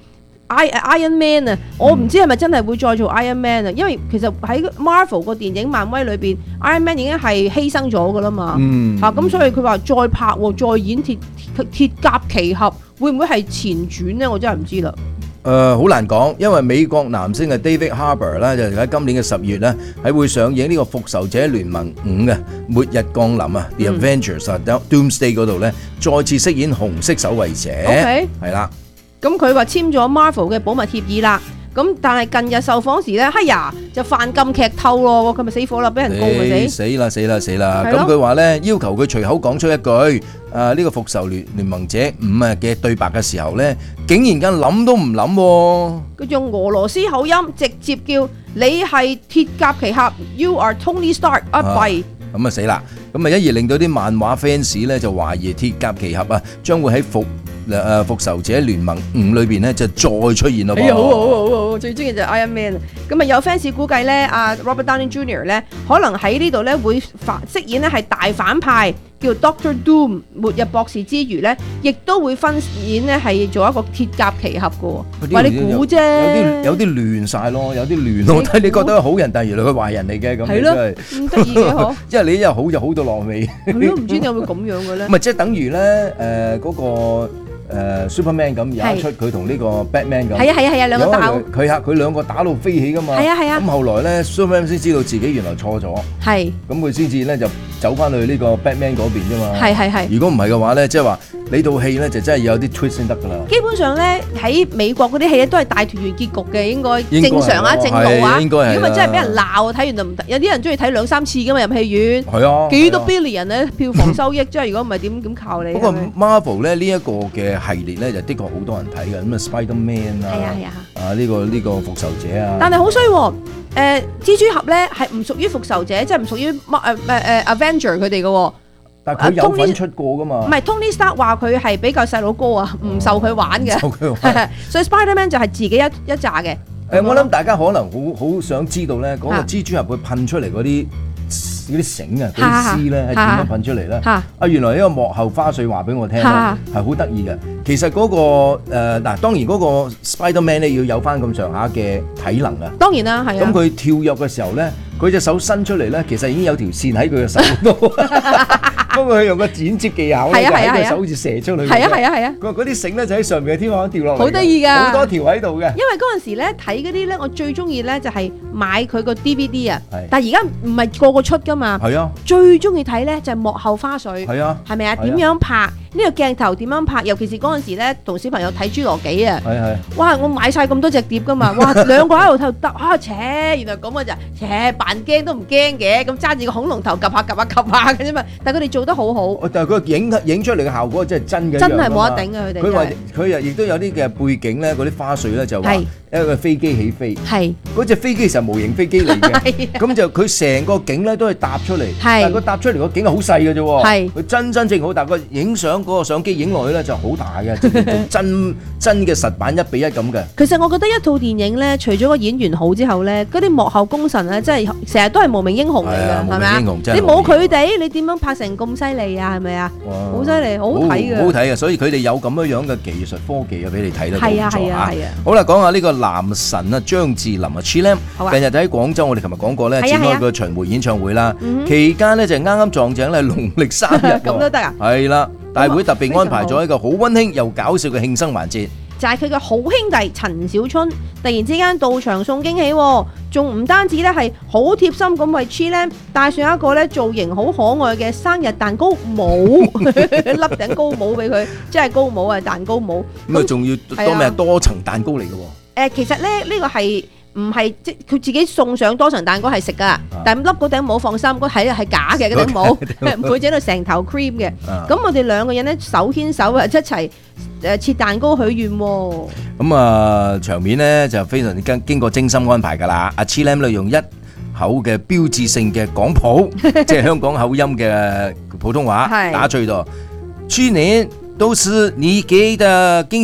Iron Man 啊，我唔知係咪真係會再做 Iron Man 啊，因為其實喺 Marvel 個電影漫威裏邊 Iron Man 已經係犧牲咗噶啦嘛， 嗯嚇咁、啊、所以佢話再拍喎，再演鐵鐵鐵甲奇俠，會唔會係前傳咧？我真係唔知啦。 誒好、呃、難講，因為美國男星嘅 David Harbour 咧，就喺今年嘅十月咧，喺會上映呢個復仇者聯盟五嘅末日降臨啊 ，The Avengers 啊、嗯、Doomsday 嗰度咧，再次飾演紅色守衛者，係啦 Okay.。咁佢話簽咗 Marvel 嘅保密協議啦。咁但係近日受訪時咧，哎呀就犯禁劇透咯，佢咪死火啦，俾人告咪死。 死啦死啦死啦！ 係咯咁佢話咧，要求佢隨口講出一句誒呢個復仇聯聯盟者五啊嘅對白嘅時候咧，竟然間諗都唔諗喎。 佢用俄羅斯口音直接叫你係鐵甲奇俠 ，You are Tony Stark 啊弊！ 咁啊死啦！咁啊一而令到啲漫畫 fans 咧就懷疑鐵甲奇俠啊將會喺復誒復仇者聯盟五裏邊咧就再出現咯噃。 哎呀，好好好好好，最中意就係 Iron Man。咁啊有 fans 估計咧，阿 Robert Downey Junior 咧可能喺呢度咧會反飾演咧係大反派，叫 Doctor Doom 末日博士之餘咧，亦都會分演咧係做一個鐵甲奇俠嘅。話你估啫， 有啲有啲亂曬咯，有啲亂咯。睇你覺得好人，但係原來佢壞人嚟嘅咁， 係咯，咁得意嘅嗬。 即係你又好就好到落尾。 係咯，唔知點解會咁樣嘅咧？ 唔係即係等於咧誒嗰個。誒 Superman 咁有一出佢同呢個 Batman 咁， 係啊係啊係啊兩個打， 佢嚇佢兩個打到飛起噶嘛， 係啊係啊。 咁後來咧 Superman 先知道自己原來錯咗， 係， 咁佢先至咧就走翻去呢個 Batman 嗰邊啫嘛， 係係係。 如果唔係嘅話咧，即係話你套戲咧就真係要有啲 twist 先得㗎啦。 基本上咧喺美國嗰啲戲咧都係大團圓結局嘅，應該正常啊正路啊。 應該係。 如果咪真係俾人鬧，睇完就唔得。有啲人中意睇兩三次㗎嘛，入戲院。 係啊。幾多 billion 咧票房收益，即係如果唔係點點靠你？ 不過 Marvel 咧呢一個嘅系列咧就的確好多人睇嘅，咁啊 Spider-Man 啊， 係啊係啊， 啊呢個呢個復仇者啊。 但係好衰喎，誒蜘蛛俠咧係唔屬於復仇者，即係唔屬於誒誒誒 Avenger 佢哋嘅喎。 但係佢有份出過㗎嘛？ 唔係 Tony Stark 話佢係比較細佬哥啊，唔受佢玩嘅。受佢玩。所以 Spider-Man 就係自己一一紮嘅。 誒，我諗大家可能好好想知道咧，嗰個蜘蛛俠佢噴出嚟嗰啲。嗰啲繩啊，嗰啲絲咧係點樣噴出嚟咧？啊，原來呢個幕後花絮話俾我聽咧，係好得意嘅。其實嗰個誒嗱，當然嗰個 Spider-Man 咧要有翻咁上下嘅體能啊。 當然啦，係啊。咁佢跳躍嘅時候咧，佢隻手伸出嚟咧，其實已經有條線喺佢嘅手度。不過佢用個剪接技巧咧，就喺個手好似射出去。 係啊係啊係啊！ 嗰嗰啲繩咧就喺上面嘅天花板掉落嚟。 好得意㗎！ 好多條喺度嘅。 因為嗰陣時咧睇嗰啲咧，我最中意咧就係買佢個 D V D 啊。但係而家唔係個個出㗎嘛。 係啊。 最中意睇咧就係幕後花絮。 係啊。 係咪啊？點樣拍？呢個鏡頭點樣拍？尤其是嗰陣時咧，同小朋友睇侏羅紀啊。係係。哇！我買晒咁多隻碟㗎嘛。哇！兩個喺度睇得啊，扯！原來咁嘅就扯扮驚都唔驚嘅，咁揸住個恐龍頭 𥄫 下 𥄫 下 𥄫 下嘅啫嘛。但係佢哋做得好好。但係佢影影出嚟嘅效果真係真嘅。真係冇得頂啊！佢哋。佢話佢又亦都有啲嘅背景咧，嗰啲花絮咧就話一個飛機起飛。係。嗰隻飛機其實模型飛機嚟嘅。咁就佢成個景咧都係搭出嚟。係。但係佢搭出嚟個景係好細嘅啫喎。係。佢真真正好大，個影相嗰個相機影落去咧就好大嘅，真真嘅實版一比一咁嘅。其實我覺得一套電影咧，除咗個演員好之後咧，嗰啲幕後功臣咧，真係成日都係無名英雄嚟㗎，係咪啊？你冇佢哋，你點樣拍成咁犀利啊？係咪啊？好犀利，好好睇嘅。好好睇嘅，所以佢哋有咁樣樣嘅技術科技啊，俾你睇得到。係啊係啊係啊！好啦，講下呢個男神啊，張智霖啊 ，Chilam，近日喺廣州，我哋琴日講過咧，展開個巡迴演唱會啦。期間咧就啱啱撞正咧農曆三日。咁都得啊？係啦。大會特別安排咗一個好溫馨又搞笑嘅慶生環節，就係佢嘅好兄弟陳小春突然之間到場送驚喜，仲唔單止咧係好貼心咁為 Chilam 帶上一個咧造型好可愛嘅生日蛋糕帽，笠頂高帽俾佢，即係高帽啊蛋糕帽。咁啊仲要多咩？多層蛋糕嚟嘅。誒，其實咧呢個係。唔係即佢自己送上多層蛋糕係食噶，但係笠嗰頂帽放心，嗰係係假嘅嗰頂帽，唔會整到成頭 cream 嘅。咁我哋兩個人咧手牽手啊一齊誒切蛋糕許願喎。咁啊場面咧就非常之經經過精心安排㗎啦。阿 Chilam 咧用一口嘅標誌性嘅廣普，即係香港口音嘅普通話打趣到，去年都是你給的驚喜。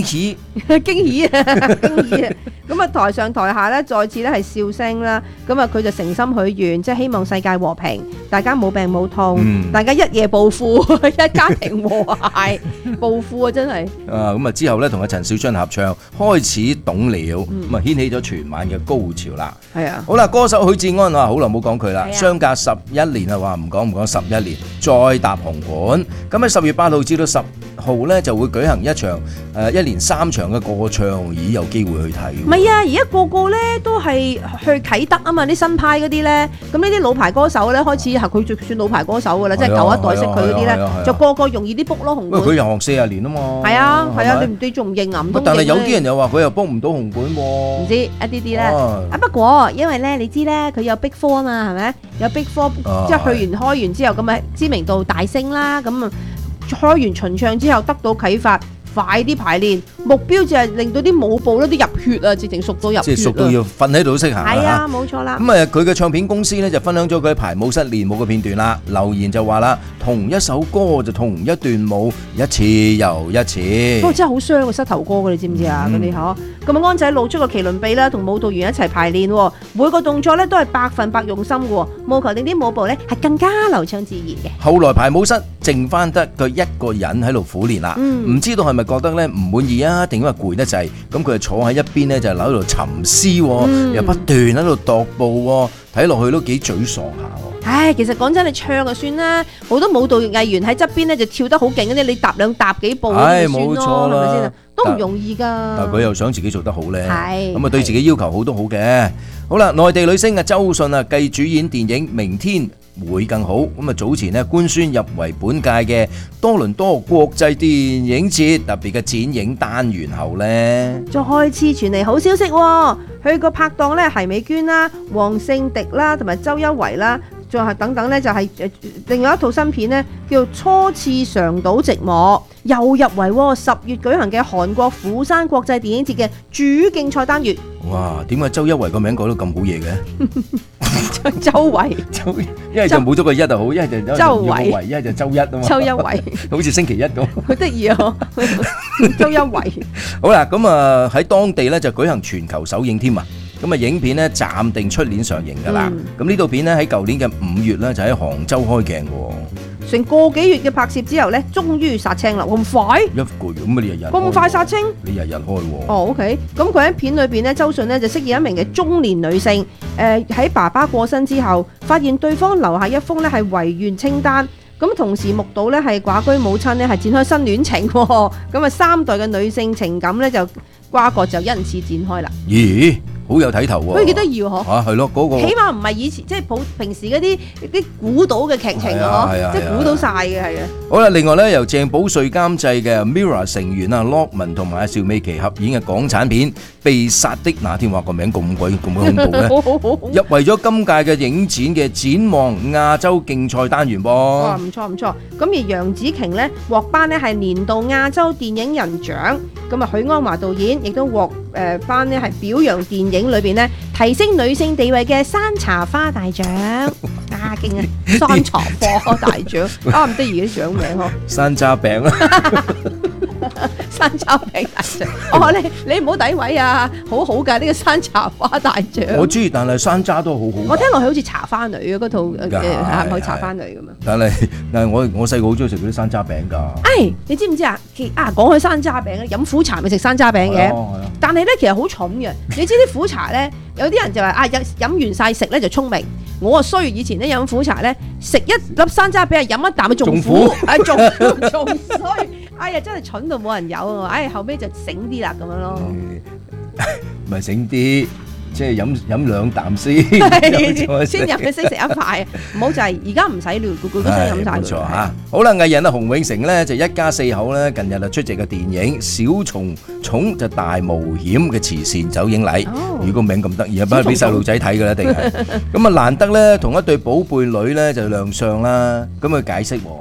驚喜啊！驚喜啊！咁啊，台上台下咧，再次咧係笑聲啦。咁啊，佢就誠心許願，即係希望世界和平，大家冇病冇痛，嗯、大家一夜暴富，一家庭和諧，暴富啊！真係。 啊，咁啊之後咧，同阿陳小春合唱《開始懂了》，咁啊掀起咗全晚嘅高潮啦。係啊。好啦，歌手許志安啊，好耐冇講佢啦，相隔十一年啊，話唔講唔講十一年，再搭紅館。咁喺十月八號至到十號咧，就會舉行一場誒一連三場嘅歌唱，咦有機會去睇？ 唔係啊，而家個個咧都係去啟德啊嘛，啲新派嗰啲咧，咁呢啲老牌歌手咧開始係佢算老牌歌手噶啦，即係舊一代識佢嗰啲咧，就個個容易啲 book 咯紅館。 佢又學四十年啊嘛。 係啊係啊，你唔對仲唔認啊？唔通認咧？ 但係有啲人又話佢又 book 唔到紅館喎。 唔知一啲啲啦。啊不過因為咧，你知咧，佢有 Big Four 啊嘛，係咪？有 Big Four，即係去完開完之後咁啊，知名度大升啦，咁啊開完巡唱之後得到啟發。快啲排練，目標就係令到啲舞步咧都入血啊，直情熟到入血啊！ 即係熟到要瞓喺度都識行啊！ 係啊，冇錯啦。 咁啊，佢嘅唱片公司咧就分享咗佢喺排舞室練舞嘅片段啦。留言就話啦，同一首歌就同一段舞，一次又一次。 不過真係好傷個膝頭哥嘅，你知唔知啊？嗰啲嗬。咁啊，安仔露出個麒麟臂啦，同舞蹈員一齊排練，每個動作咧都係百分百用心嘅，務求令啲舞步咧係更加流暢自然嘅。 後來排舞室剩翻得佢一個人喺度苦練啦，唔知道係咪覺得咧唔滿意啊，定因為攰得滯？咁佢就坐喺一邊咧就喺度沉思，又不斷喺度踱步，睇落去都幾沮喪下。 唉，其實講真，你唱就算啦，好多舞蹈藝員喺側邊咧就跳得好勁嗰啲，你踏兩踏幾步咁就算咯，係咪先？都唔容易噶。 但係佢又想自己做得好咧， 係咁啊對自己要求好都好嘅。好啦，內地女星啊周迅啊繼主演電影《明天會更好》，咁啊早前咧官宣入圍本屆嘅多倫多國際電影節特別嘅展映單元後咧， 再次傳嚟好消息，佢個拍檔咧係美娟啦、黃聖迪啦同埋周優圍啦。仲係等等咧，就係誒另外一套新片咧，叫《初次嘗到寂寞》，又入圍十月舉行嘅韓國釜山國際電影節嘅主競賽單元。 哇！點解周優圍個名改到咁好嘢嘅？ 周圍， 周一係就冇咗個一就好，一係就周圍， 一係就周一啊嘛。 周優圍， 好似星期一咁。好得意啊！周優圍。 好啦，咁啊喺當地咧就舉行全球首映添啊！咁啊，影片咧暫定出年上映噶啦。咁呢套片咧喺舊年嘅五月咧就喺杭州開鏡喎。 成個幾月嘅拍攝之後咧，終於殺青啦！咁快？ 一個月咁啊，你日日咁快殺青？ 你日日開喎。 哦 ，OK。咁佢喺片裏邊咧，周迅咧就飾演一名嘅中年女性。誒喺爸爸過身之後，發現對方留下一封咧係遺願清單。咁同時目睹咧係寡居母親咧係展開新戀情。咁啊，三代嘅女性情感咧就瓜葛就因此展開啦。 咦？好有睇頭喎！ 佢幾得意喎，嗬！ 嚇係咯，嗰個起碼唔係以前即係普平時嗰啲啲估到嘅劇情啊，嗬！即係估到晒嘅係啊。 好啦，另外咧由鄭保瑞監製嘅 Mirror 成員啊 Lockman 同埋阿邵美琪合演嘅港產片《被殺的那天》，話個名咁鬼咁鬼恐怖咧！入圍咗今屆嘅影展嘅展望亞洲競賽單元噃。 哇！唔錯唔錯。咁而楊紫瓊咧獲頒咧係年度亞洲電影人獎。咁啊，許鞍華導演亦都獲誒頒咧係表揚電影裏邊咧提升女性地位嘅山茶花大獎啊，勁啊！山茶花大獎啊，唔得意啲獎名嗬。 山楂餅啊， 山楂餅大獎。哦，你你唔好詆毀啊，好好㗎呢個山茶花大獎。 我知，但係山楂都好好。 我聽落去好似茶花女啊，嗰套誒係咪茶花女咁啊？ 但係但係我我細個好中意食嗰啲山楂餅㗎。 誒，你知唔知啊？啊，講起山楂餅咧，飲苦茶咪食山楂餅嘅。但係咧，其實好蠢嘅。你知啲苦茶咧，有啲人就話啊，飲飲完晒食咧就聰明。我啊衰，以前咧飲苦茶咧，食一粒山楂餅，飲一啖咪仲苦，啊仲仲衰。哎呀，真係蠢到冇人有啊！哎，後尾就醒啲啦咁樣咯。 咪醒啲。即係飲飲兩啖先， 先入去先食一塊，唔好就係而家唔使料，個個都想飲晒佢。冇錯嚇。好啦，藝人啊，洪永城咧就一家四口咧，近日就出席嘅電影《小蟲蟲就大冒險》嘅慈善走影禮。如果名咁得意啊，不係俾細路仔睇㗎啦，一定係。咁啊，難得咧同一對寶貝女咧就亮相啦。咁佢解釋喎。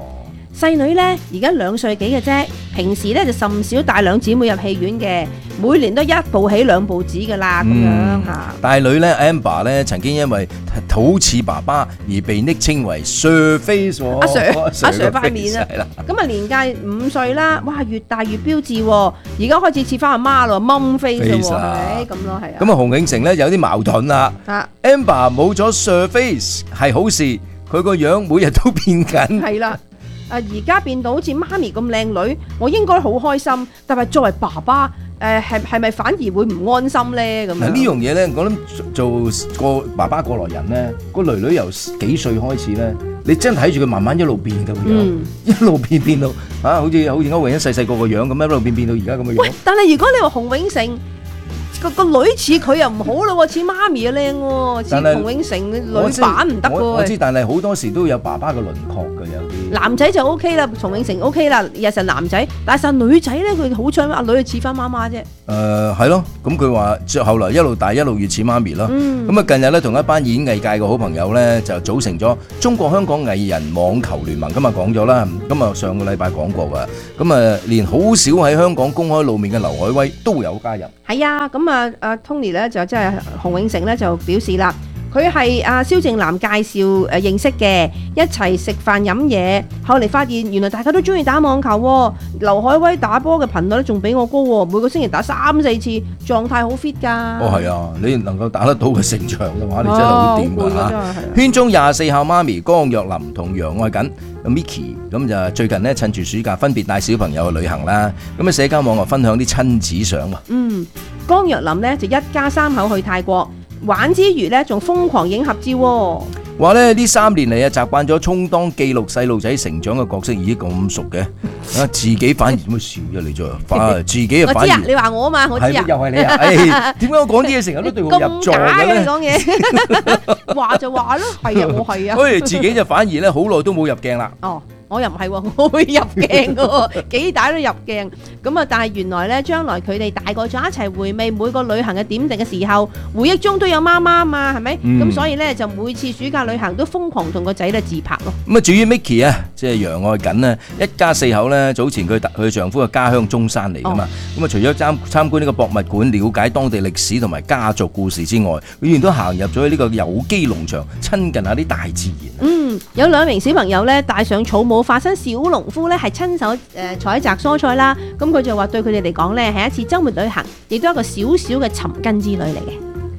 細女咧而家兩歲幾嘅啫，平時咧就甚少帶兩姊妹入戲院嘅，每年都一步起兩步止噶啦咁樣嚇。 大女咧 Amber 咧曾經因為好似爸爸而被昵稱為 Sir Face 阿 Sir 阿 Sir 塊面啊，咁啊年屆五歲啦，哇越大越標緻喎，而家開始似翻阿媽咯，Mum Face 喎，係咪咁咯？係啊。 咁啊，洪永城咧有啲矛盾啦。Amber 冇咗 Sir Face 係好事，佢個樣每日都變緊。 係啦。啊！而家變到好似媽咪咁靚女，我應該好開心。但係作為爸爸，誒係係咪反而會唔安心咧？咁樣呢樣嘢咧，我諗做個爸爸過來人咧，個女女由幾歲開始咧，你真睇住佢慢慢一路變咁樣，嗯、一路變變到啊，好似好似歐永一細細個個樣咁，一路變變到而家咁嘅樣。 喂！但係如果你話洪永城個個女似佢又唔好咯，似媽咪啊靚喎，似洪永城女版唔得喎。 我知，但係好多時都有爸爸嘅輪廓嘅有啲。 男仔就 O K 啦，洪永城 O K 啦，日實男仔，但係實女仔咧，佢好想阿女似翻媽媽啫。 誒係咯，咁佢話後來一路大一路越似媽咪咯。咁啊近日咧同一班演藝界嘅好朋友咧就組成咗中國香港藝人網球聯盟，今日講咗啦，咁啊上個禮拜講過㗎，咁啊連好少喺香港公開露面嘅劉愷威都有加入。 係啊，咁啊阿 Tony 咧就即係洪永城咧就表示啦。佢係阿蕭正楠介紹誒認識嘅，一齊食飯飲嘢，後嚟發現原來大家都中意打網球喎。劉愷威打波嘅頻率仲比我高喎，每個星期打三四次，狀態好 fit 㗎。 哦，係啊，你能夠打得到佢成場嘅話，你真係好掂㗎嚇。圈中廿四孝媽咪江若琳同楊愛瑾 Micky 咁就最近咧趁住暑假分別帶小朋友去旅行啦。咁喺社交網絡分享啲親子相啊。 嗯，江若琳呢就一家三口去泰國。玩之餘咧，仲瘋狂影合照喎。 話咧呢三年嚟啊，習慣咗充當記錄細路仔成長嘅角色，咦咁熟嘅？啊，自己反而點解笑啫？你再反自己啊，反而我知啊， 你話我啊嘛，我知啊， 又係你啊！誒，點解我講啲嘢成日都對號入座嘅咧？ 你講嘢話就話咯，係啊，我係啊。 所以自己就反而咧好耐都冇入鏡啦。 哦。我又唔係喎，我會入鏡嘅喎，幾大都入鏡。咁啊，但係原來咧，將來佢哋大個咗一齊回味每個旅行嘅點滴嘅時候，回憶中都有媽媽嘛，係咪？咁、嗯、所以咧就每次暑假旅行都瘋狂同個仔咧自拍咯。 咁啊，至於 Micky 啊，即係楊愛瑾啊，一家四口咧，早前佢佢丈夫嘅家鄉中山嚟噶嘛。咁啊、哦，除咗參參觀呢個博物館，了解當地歷史同埋家族故事之外，佢亦都行入咗呢個有機農場，親近下啲大自然。 嗯，有兩名小朋友咧帶上草帽。化身小農夫咧，係親手誒採摘蔬菜啦。咁佢就話對佢哋嚟講咧，係一次週末旅行，亦都係一個小小嘅尋根之旅嚟嘅。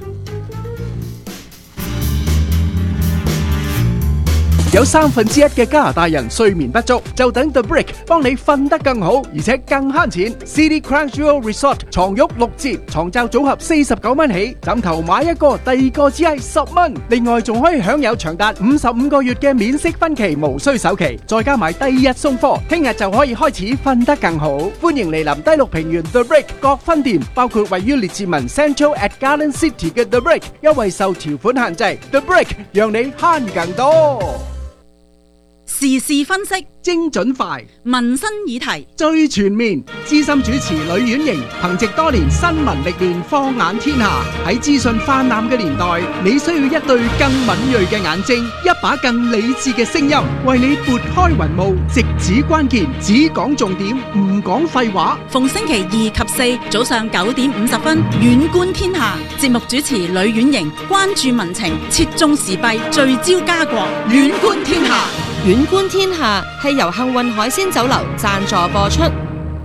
有三分之一嘅加拿大人睡眠不足，就等 The Brick 幫你瞓得更好，而且更慳錢。City Crunchyroll Resort 床褥六折，床罩組合四十九蚊起，枕頭買一個，第二個只係十蚊。另外仲可以享有長達五十五個月嘅免息分期，無需首期，再加埋第二日送貨，聽日就可以開始瞓得更好。歡迎嚟臨低綠平原 The Brick 各分店，包括位於列治文 Central at Garden City 嘅 The Brick， 優惠受條款限制。The Brick 讓你慳更多。 時事分析精準快， 民生議題最全面。資深主持呂婉瑩憑藉多年新聞歷練，放眼天下。喺資訊泛濫嘅年代，你需要一對更敏銳嘅眼睛，一把更理智嘅聲音，為你撥開雲霧，直指關鍵，只講重點，唔講廢話。 逢星期二及四早上九點五十分，遠觀天下。節目主持呂婉瑩關注民情，切中時弊，聚焦家國，遠觀天下。 遠觀天下係由幸運海鮮酒樓贊助播出。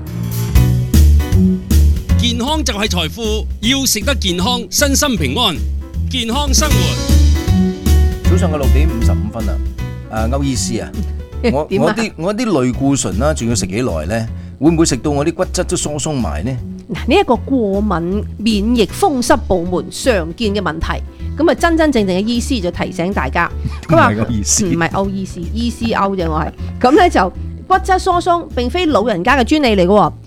健康就係財富，要食得健康，身心平安，健康生活。 早上嘅六點五十五分啊！誒，歐醫師啊，我我啲我啲類固醇啦，仲要食幾耐咧？會唔會食到我啲骨質都疏鬆埋呢？ 嗱，呢一個過敏免疫風濕部門常見嘅問題。咁啊，真真正正嘅醫師就提醒大家，佢話唔係歐醫師，醫師歐啫，我係咁咧就骨質疏鬆並非老人家嘅專利嚟嘅，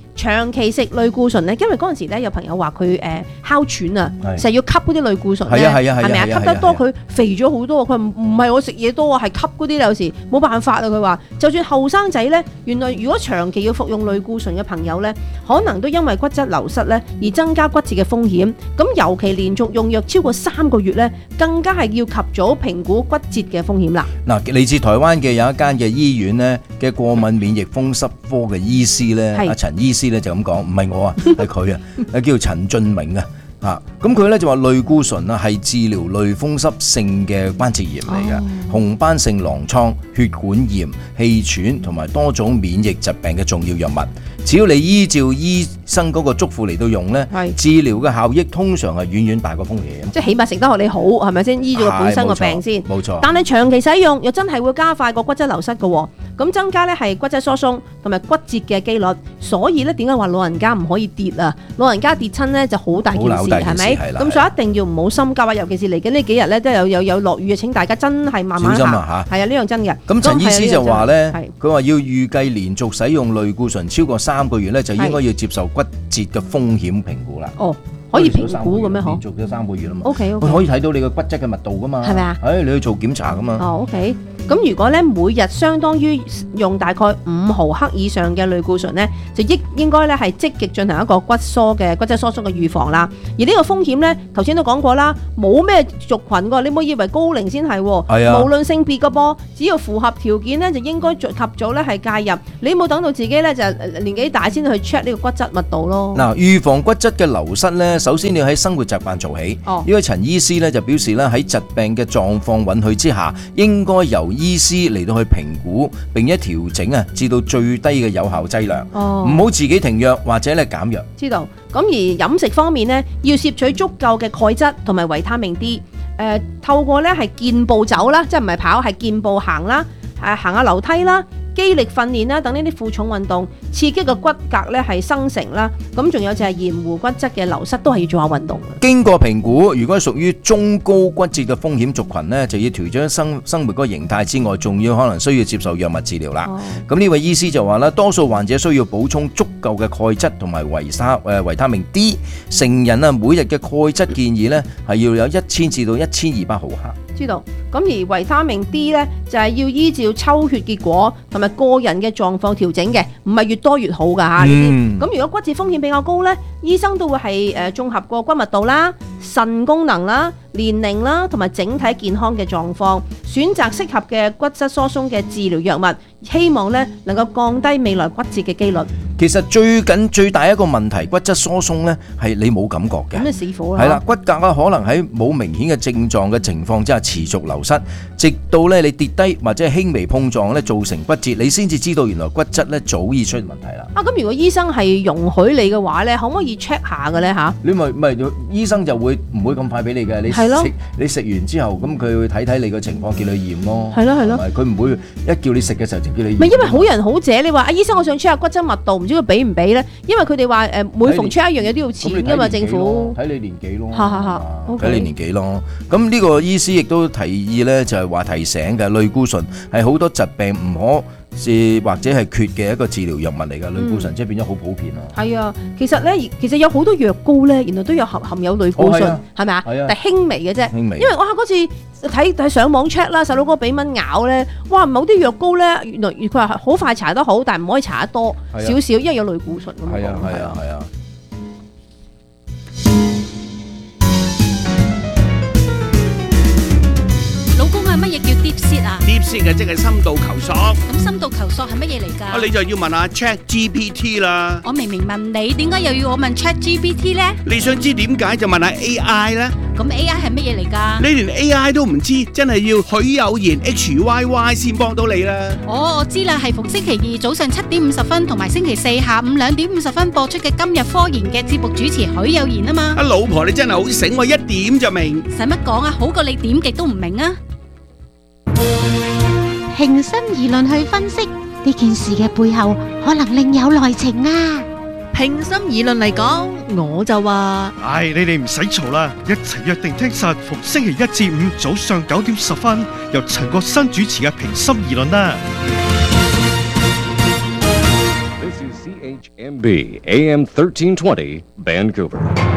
長期食類固醇咧，因為嗰陣時咧有朋友話佢誒哮喘啊，成日要吸嗰啲類固醇咧，係咪啊？吸得多佢肥咗好多，佢唔唔係我食嘢多啊，係吸嗰啲有時冇辦法啊。佢話就算後生仔咧，原來如果長期要服用類固醇嘅朋友咧，可能都因為骨質流失咧而增加骨折嘅風險。咁尤其連續用藥超過三個月咧，更加係要及早評估骨折嘅風險啦。嗱， 嚟自台灣嘅有一間嘅醫院咧嘅過敏免疫風濕科嘅醫師咧，阿陳醫師咧就咁講，唔係我啊，係佢啊，叫陳俊明啊。啊，咁佢咧就話類固醇啊係治療類風濕性嘅關節炎嚟嘅，哦、紅斑性狼瘡、血管炎、氣喘同埋多種免疫疾病嘅重要藥物。只要你依照醫生嗰個囑咐嚟到用咧，治療嘅效益通常係遠遠大過風險。 即係起碼食得學你好，係咪先？醫咗個本身個病先。 冇錯。 但係長期使用又真係會加快個骨質流失嘅喎，咁增加咧係骨質疏鬆同埋骨折嘅機率。所以咧點解話老人家唔可以跌啊？老人家跌親咧就好大件事，係咪？咁所以一定要唔好心急啊！尤其是嚟緊呢幾日咧都有有有落雨啊！請大家真係慢慢行。小心啊嚇！係啊，呢樣真嘅。 咁陳醫師就話咧，佢話要預計連續使用類固醇超過三個月咧，就應該要接受骨折嘅風險評估啦。 哦，可以評估嘅咩？ 連續咗三個月啦嘛。 O K O K。 佢可以睇到你個骨質嘅密度噶嘛。 係咪啊？ 誒，你去做檢查噶嘛。 哦 ，O K。咁如果咧每日相當於用大概五毫克以上嘅類固醇咧，就應應該咧係積極進行一個骨疏嘅骨質疏鬆嘅預防啦。而呢個風險咧，頭先都講過啦，冇咩族群㗎，你唔好以為高齡先係，係啊，無論性別嘅噃，只要符合條件咧，就應該及早咧係介入。你冇等到自己咧就年紀大先去 check 呢個骨質密度咯。 嗱，預防骨質嘅流失咧，首先你要喺生活習慣做起。哦，呢位陳醫師咧就表示咧喺疾病嘅狀況允許之下，應該由醫師嚟到去評估並且調整啊，至到最低嘅有效劑量。哦，唔好自己停藥或者咧減藥。 知道。咁而飲食方面呢，要攝取足夠嘅鈣質同埋維他命 D。誒、呃，透過咧係健步走啦，即係唔係跑，係健步行啦，誒行下樓梯啦。肌力訓練啦，等呢啲負重運動刺激個骨骼咧係生成啦，咁仲有就係延緩骨質嘅流失，都係要做下運動。 經過評估，如果係屬於中高骨折嘅風險族群呢，就要調整生生活嗰個形態之外，仲要可能需要接受藥物治療啦。咁呢、哦、位醫師就話啦，多數患者需要補充足夠嘅鈣質同埋維他誒維他命 D。成人啊，每日嘅鈣質建議呢係要有一千至到一千二百毫克。 知道。咁而維他命 D 咧就係、是、要依照抽血結果同埋個人嘅狀況調整嘅，唔係越多越好㗎嚇。呢啲咁如果骨折風險比較高咧，醫生都會係誒綜合個骨密度啦、腎功能啦、年齡啦同埋整體健康嘅狀況，選擇適合嘅骨質疏鬆嘅治療藥物，希望咧能夠降低未來骨折嘅機率。 其實最緊最大一個問題，骨質疏鬆咧係你冇感覺嘅， 咁就死火啦。 係啦，骨骼啊可能喺冇明顯嘅症狀嘅情況之下持續流失，直到咧你跌低或者輕微碰撞咧造成骨折，你先至知道原來骨質咧早已出問題啦。 啊，咁如果醫生係容許你嘅話咧，可唔可以 check 下嘅咧嚇？ 你咪咪醫生就會唔會咁快俾你嘅？你食你食完之後，咁佢會睇睇你個情況，叫你驗咯。 係咯係咯， 佢唔會一叫你食嘅時候就叫你驗。 唔係因為好人好者，你話啊醫生，我想 check 下骨質密度，唔知佢俾唔俾咧？因為佢哋話誒每逢 check 一樣嘢都要錢㗎嘛，政府睇你年紀咯， 嚇嚇嚇， 睇你年紀咯。咁呢個醫師亦都提議咧，就係話提醒嘅類固醇係好多疾病唔可是或者係缺嘅一個治療藥物嚟㗎。類固醇即係變咗好普遍咯。 係啊，其實咧，其實有好多藥膏咧，原來都有含含有類固醇，係咪啊？係啊，但係輕微嘅啫。輕微。因為哇嗰次睇睇上網 check 啦，細佬哥俾蚊咬咧，哇某啲藥膏咧，原來佢話好快搽得好，但係唔可以搽得多少少，因為有類固醇咁樣。係啊係啊係啊。 乜嘢叫 deep sea 啊 ？deep sea 嘅即係深度求索。 咁深度求索係乜嘢嚟㗎？ 啊，你就要問下 Chat G P T 啦。 我明明問你，點解又要我問 Chat G P T 咧？ 你想知點解就問下 A I 啦。 咁 A I 係乜嘢嚟㗎？ 你連 A I 都唔知，真係要許有言 H Y Y 先幫到你啦。 哦，我知啦，係逢星期二早上七點五十分同埋星期四下午兩點五十分播出嘅今日科研嘅節目主持許有言啊嘛。 啊，老婆你真係好醒，我一點就明。 使乜講啊？好過你點極都唔明啊！ 平心而論去分析呢件事嘅背後，可能另有內情啊！ 平心而論嚟講，我就話： 唉，你哋唔使嘈啦，一齊約定聽實逢星期一至五早上九點十分，由陳國新主持嘅平心而論啦。 This is C H M M B A M thirteen twenty Vancouver。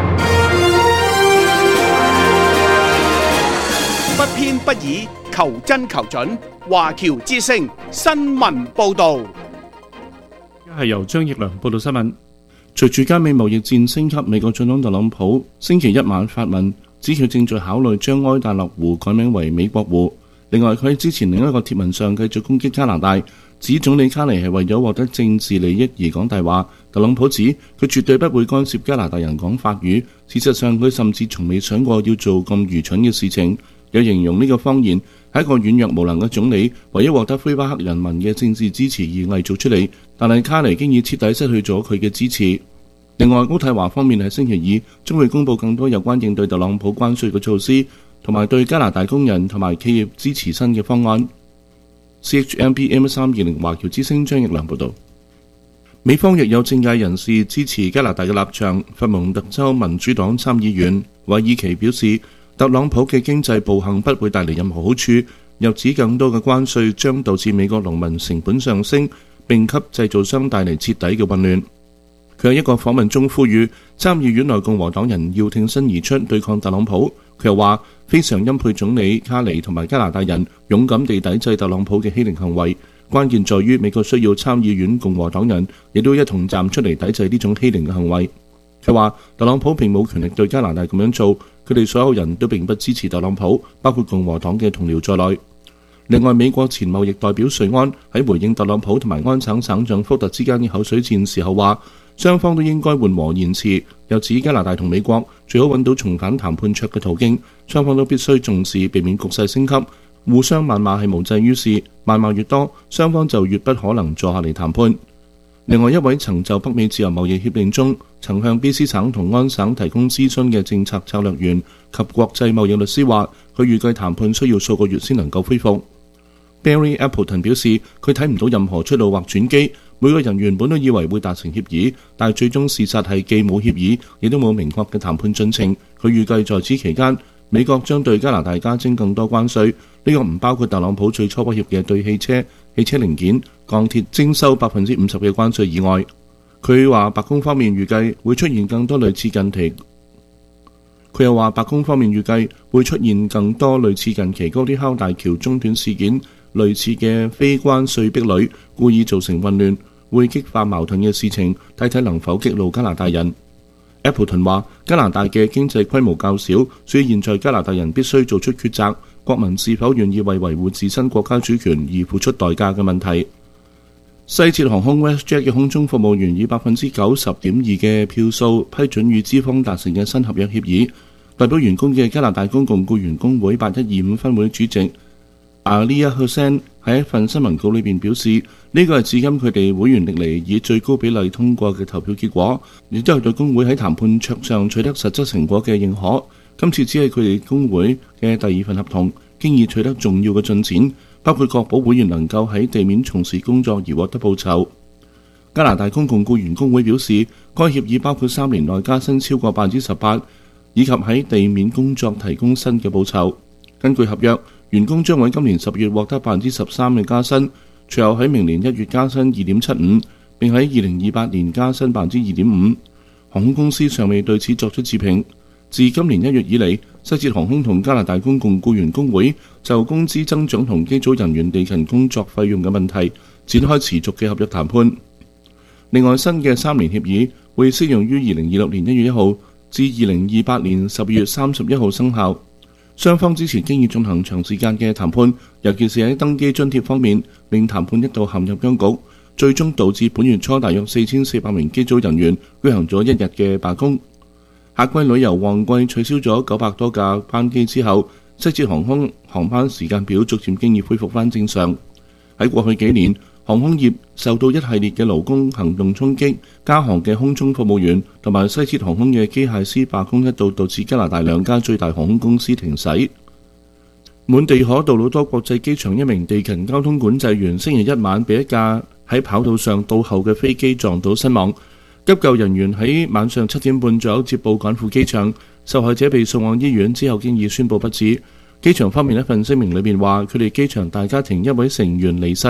不偏不倚，求真求準。華僑之聲新聞報導。 係由張奕良報道新聞。隨住加美貿易戰升級，美國總統特朗普星期一晚發文，指佢正在考慮將埃戴勒湖改名為美國湖。另外，佢喺之前另一個貼文上繼續攻擊加拿大，指總理卡尼係為咗獲得政治利益而講大話。特朗普指佢絕對不會干涉加拿大人講法語，事實上佢甚至從未想過要做咁愚蠢嘅事情。有形容呢個謊言係一個軟弱無能嘅總理為咗獲得魁北克人民嘅政治支持而偽造出嚟，但係卡尼經已徹底失去咗佢嘅支持。另外，渥太華方面喺星期二將會公布更多有關應對特朗普關稅嘅措施，同埋對加拿大工人同埋企業支持新嘅方案。C H M B M 三二零華僑之聲張奕良報道。美方亦有政界人士支持加拿大嘅立場。佛蒙特州民主黨參議員韋爾奇表示，特朗普嘅經濟暴行不會帶嚟任何好處，又指更多嘅關稅將導致美國農民成本上升，並給製造商帶嚟徹底嘅混亂。佢喺一個訪問中呼籲參議院內共和黨人要挺身而出對抗特朗普。佢又話非常欽佩總理卡尼同埋加拿大人勇敢地抵制特朗普嘅欺凌行為，關鍵在於美國需要參議院共和黨人亦都一同站出嚟抵制呢種欺凌嘅行為。佢話特朗普並冇權力對加拿大咁樣做，佢哋所有人都並不支持特朗普，包括共和黨嘅同僚在內。另外，美國前貿易代表瑞安喺回應特朗普同埋安省省長福特之間嘅口水戰時候話，雙方都應該緩和言辭，又指加拿大同美國最好揾到重返談判桌嘅途徑，雙方都必須重視，避免局勢升級。互相謾罵係無濟於事，謾罵越多，雙方就越不可能坐下嚟談判。另外一位曾就北美自由貿易協定中曾向 B C 省同安省提供諮詢嘅政策策略員及國際貿易律師話，佢預計談判需要數個月先能夠恢復。Barry Appleton 表示，佢睇唔到任何出路或轉機，每個人原本都以為會達成協議，但係最終事實係既冇協議，亦都冇明確嘅談判進程。佢預計在此期間，美國將對加拿大加徵更多關稅，呢、這個唔包括特朗普最初威脅嘅對汽車、汽車零件、鋼鐵徵收百分之五十嘅關稅以外。佢話白宮方面預計會出現更多類似近期，佢又話白宮方面預計會出現更多類似近期高啲敲大橋中斷事件類似嘅非關稅壁壘，故意造成混亂，會激化矛盾嘅事情，睇睇能否激怒加拿大人。Appleton 話加拿大嘅經濟規模較小，所以現在加拿大人必須做出抉擇，國民是否願意為維護自身國家主權而付出代價嘅問題。西捷航空 WestJet 嘅空中服務員以百分之九十點二嘅票數批准與資方達成嘅新合約協議。代表員工嘅加拿大公共僱員工會八一二五分會主席Alia Hussain喺一份新聞稿裏邊表示，呢個係至今佢哋會員歷嚟以最高比例通過嘅投票結果，亦都係對工會喺談判桌上取得實質成果嘅認可。今次只係佢哋工會嘅第二份合同，經已取得重要嘅進展，包括確保會員能夠喺地面從事工作而獲得報酬。加拿大公共僱員工會表示，該協議包括三年內加薪超過百分之十八，以及喺地面工作提供新嘅報酬。根據合約，員工將喺今年十月獲得百分之十三嘅加薪，隨後喺明年一月加薪二點七五，並喺二零二八年加薪百分之二點五。航空公司尚未對此作出置評。自今年一月以嚟，西捷航空同加拿大公共僱員工會就工資增長同機組人員地勤工作費用嘅問題展開持續嘅合約談判。另外，新嘅三年協議會適用於二零二六年一月一號至二零二八年十二月三十一號生效。雙方之前經已進行長時間嘅談判，尤其是喺登機津貼方面，令談判一度陷入僵局，最終導致本月初大約四千四百名機組人員舉行咗一日嘅罷工。夏季旅遊旺季取消咗九百多架班機之後，西捷航空航班時間表逐漸經已恢復翻正常。喺過去幾年，航空業受到一系列嘅勞工行動衝擊，加航嘅空中服務員同埋西捷航空嘅機械師罷工一度導致加拿大兩家最大航空公司停駛。滿地可杜魯多國際機場一名地勤交通管制員星期一晚被一架喺跑道上倒後嘅飛機撞到身亡，急救人員喺晚上七點半左右接報趕赴機場，受害者被送往醫院之後經已宣布不治。機場方面一份聲明裏面話，佢哋機場大家庭一位成員離世，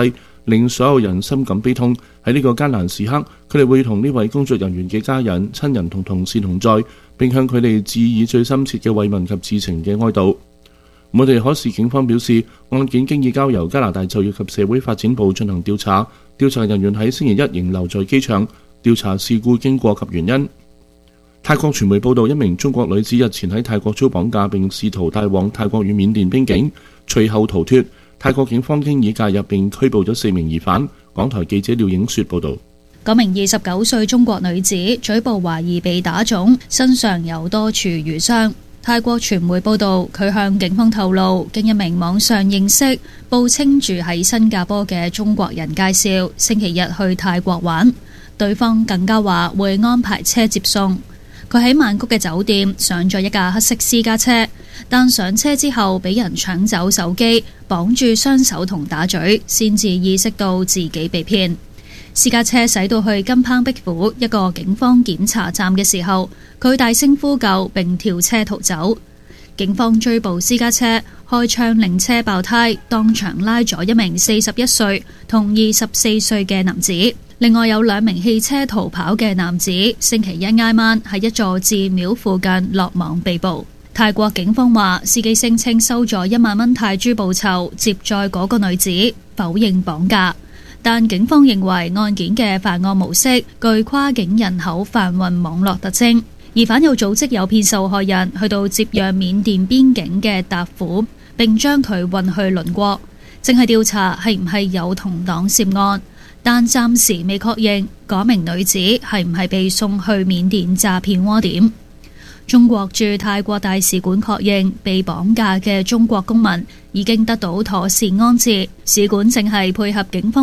令所有人深感悲痛。喺呢個艱難時刻，佢哋會同呢位工作人員嘅家人、親人同同事同在，並向佢哋致以最深切嘅慰問及至情嘅哀悼。我哋可視警方表示，案件經已交由加拿大就業及社會發展部進行調查，調查人員喺星期一仍留在機場調查事故經過及原因。泰國傳媒報道，一名中國女子日前喺泰國遭綁架，並試圖帶往泰國與緬甸邊境，隨後逃脫。泰國警方經已介入並拘捕咗四名疑犯。港台記者廖影雪報道。 嗰名二十九歲中國女子嘴部懷疑被打腫，身上有多處瘀傷。泰國傳媒報道，佢向警方透露，經一名網上認識、報稱住喺新加坡嘅中國人介紹，星期日去泰國玩。對方更加話會安排車接送。佢喺曼谷嘅酒店上咗一架黑色私家車，但上車之後俾人搶走手機，綁住雙手同打嘴，先至意識到自己被騙。私家車駛到去金邦碧府一個警方檢查站嘅時候，佢大聲呼救並跳車逃走。警方追捕私家車，開槍令車爆胎，當場拉咗一名四十一歲同二十四歲嘅男子。另外有兩名汽車逃跑嘅男子，星期一挨晚喺一座寺廟附近落網被捕。泰國警方話，司機聲稱收咗一萬蚊泰銖報酬接載嗰個女子，否認綁架。但警方認為案件嘅犯案模式具跨境人口販運網絡特徵，疑犯有組織誘騙受害人去到接壤緬甸邊境嘅達府，並將佢運去鄰國。正係調查係唔係有同黨涉案，但暫時未確認嗰名女子係唔係被送去緬甸詐騙窩點。中國駐泰國大使館確認被綁架嘅中國公民已經得到妥善安置，使館正係配合警方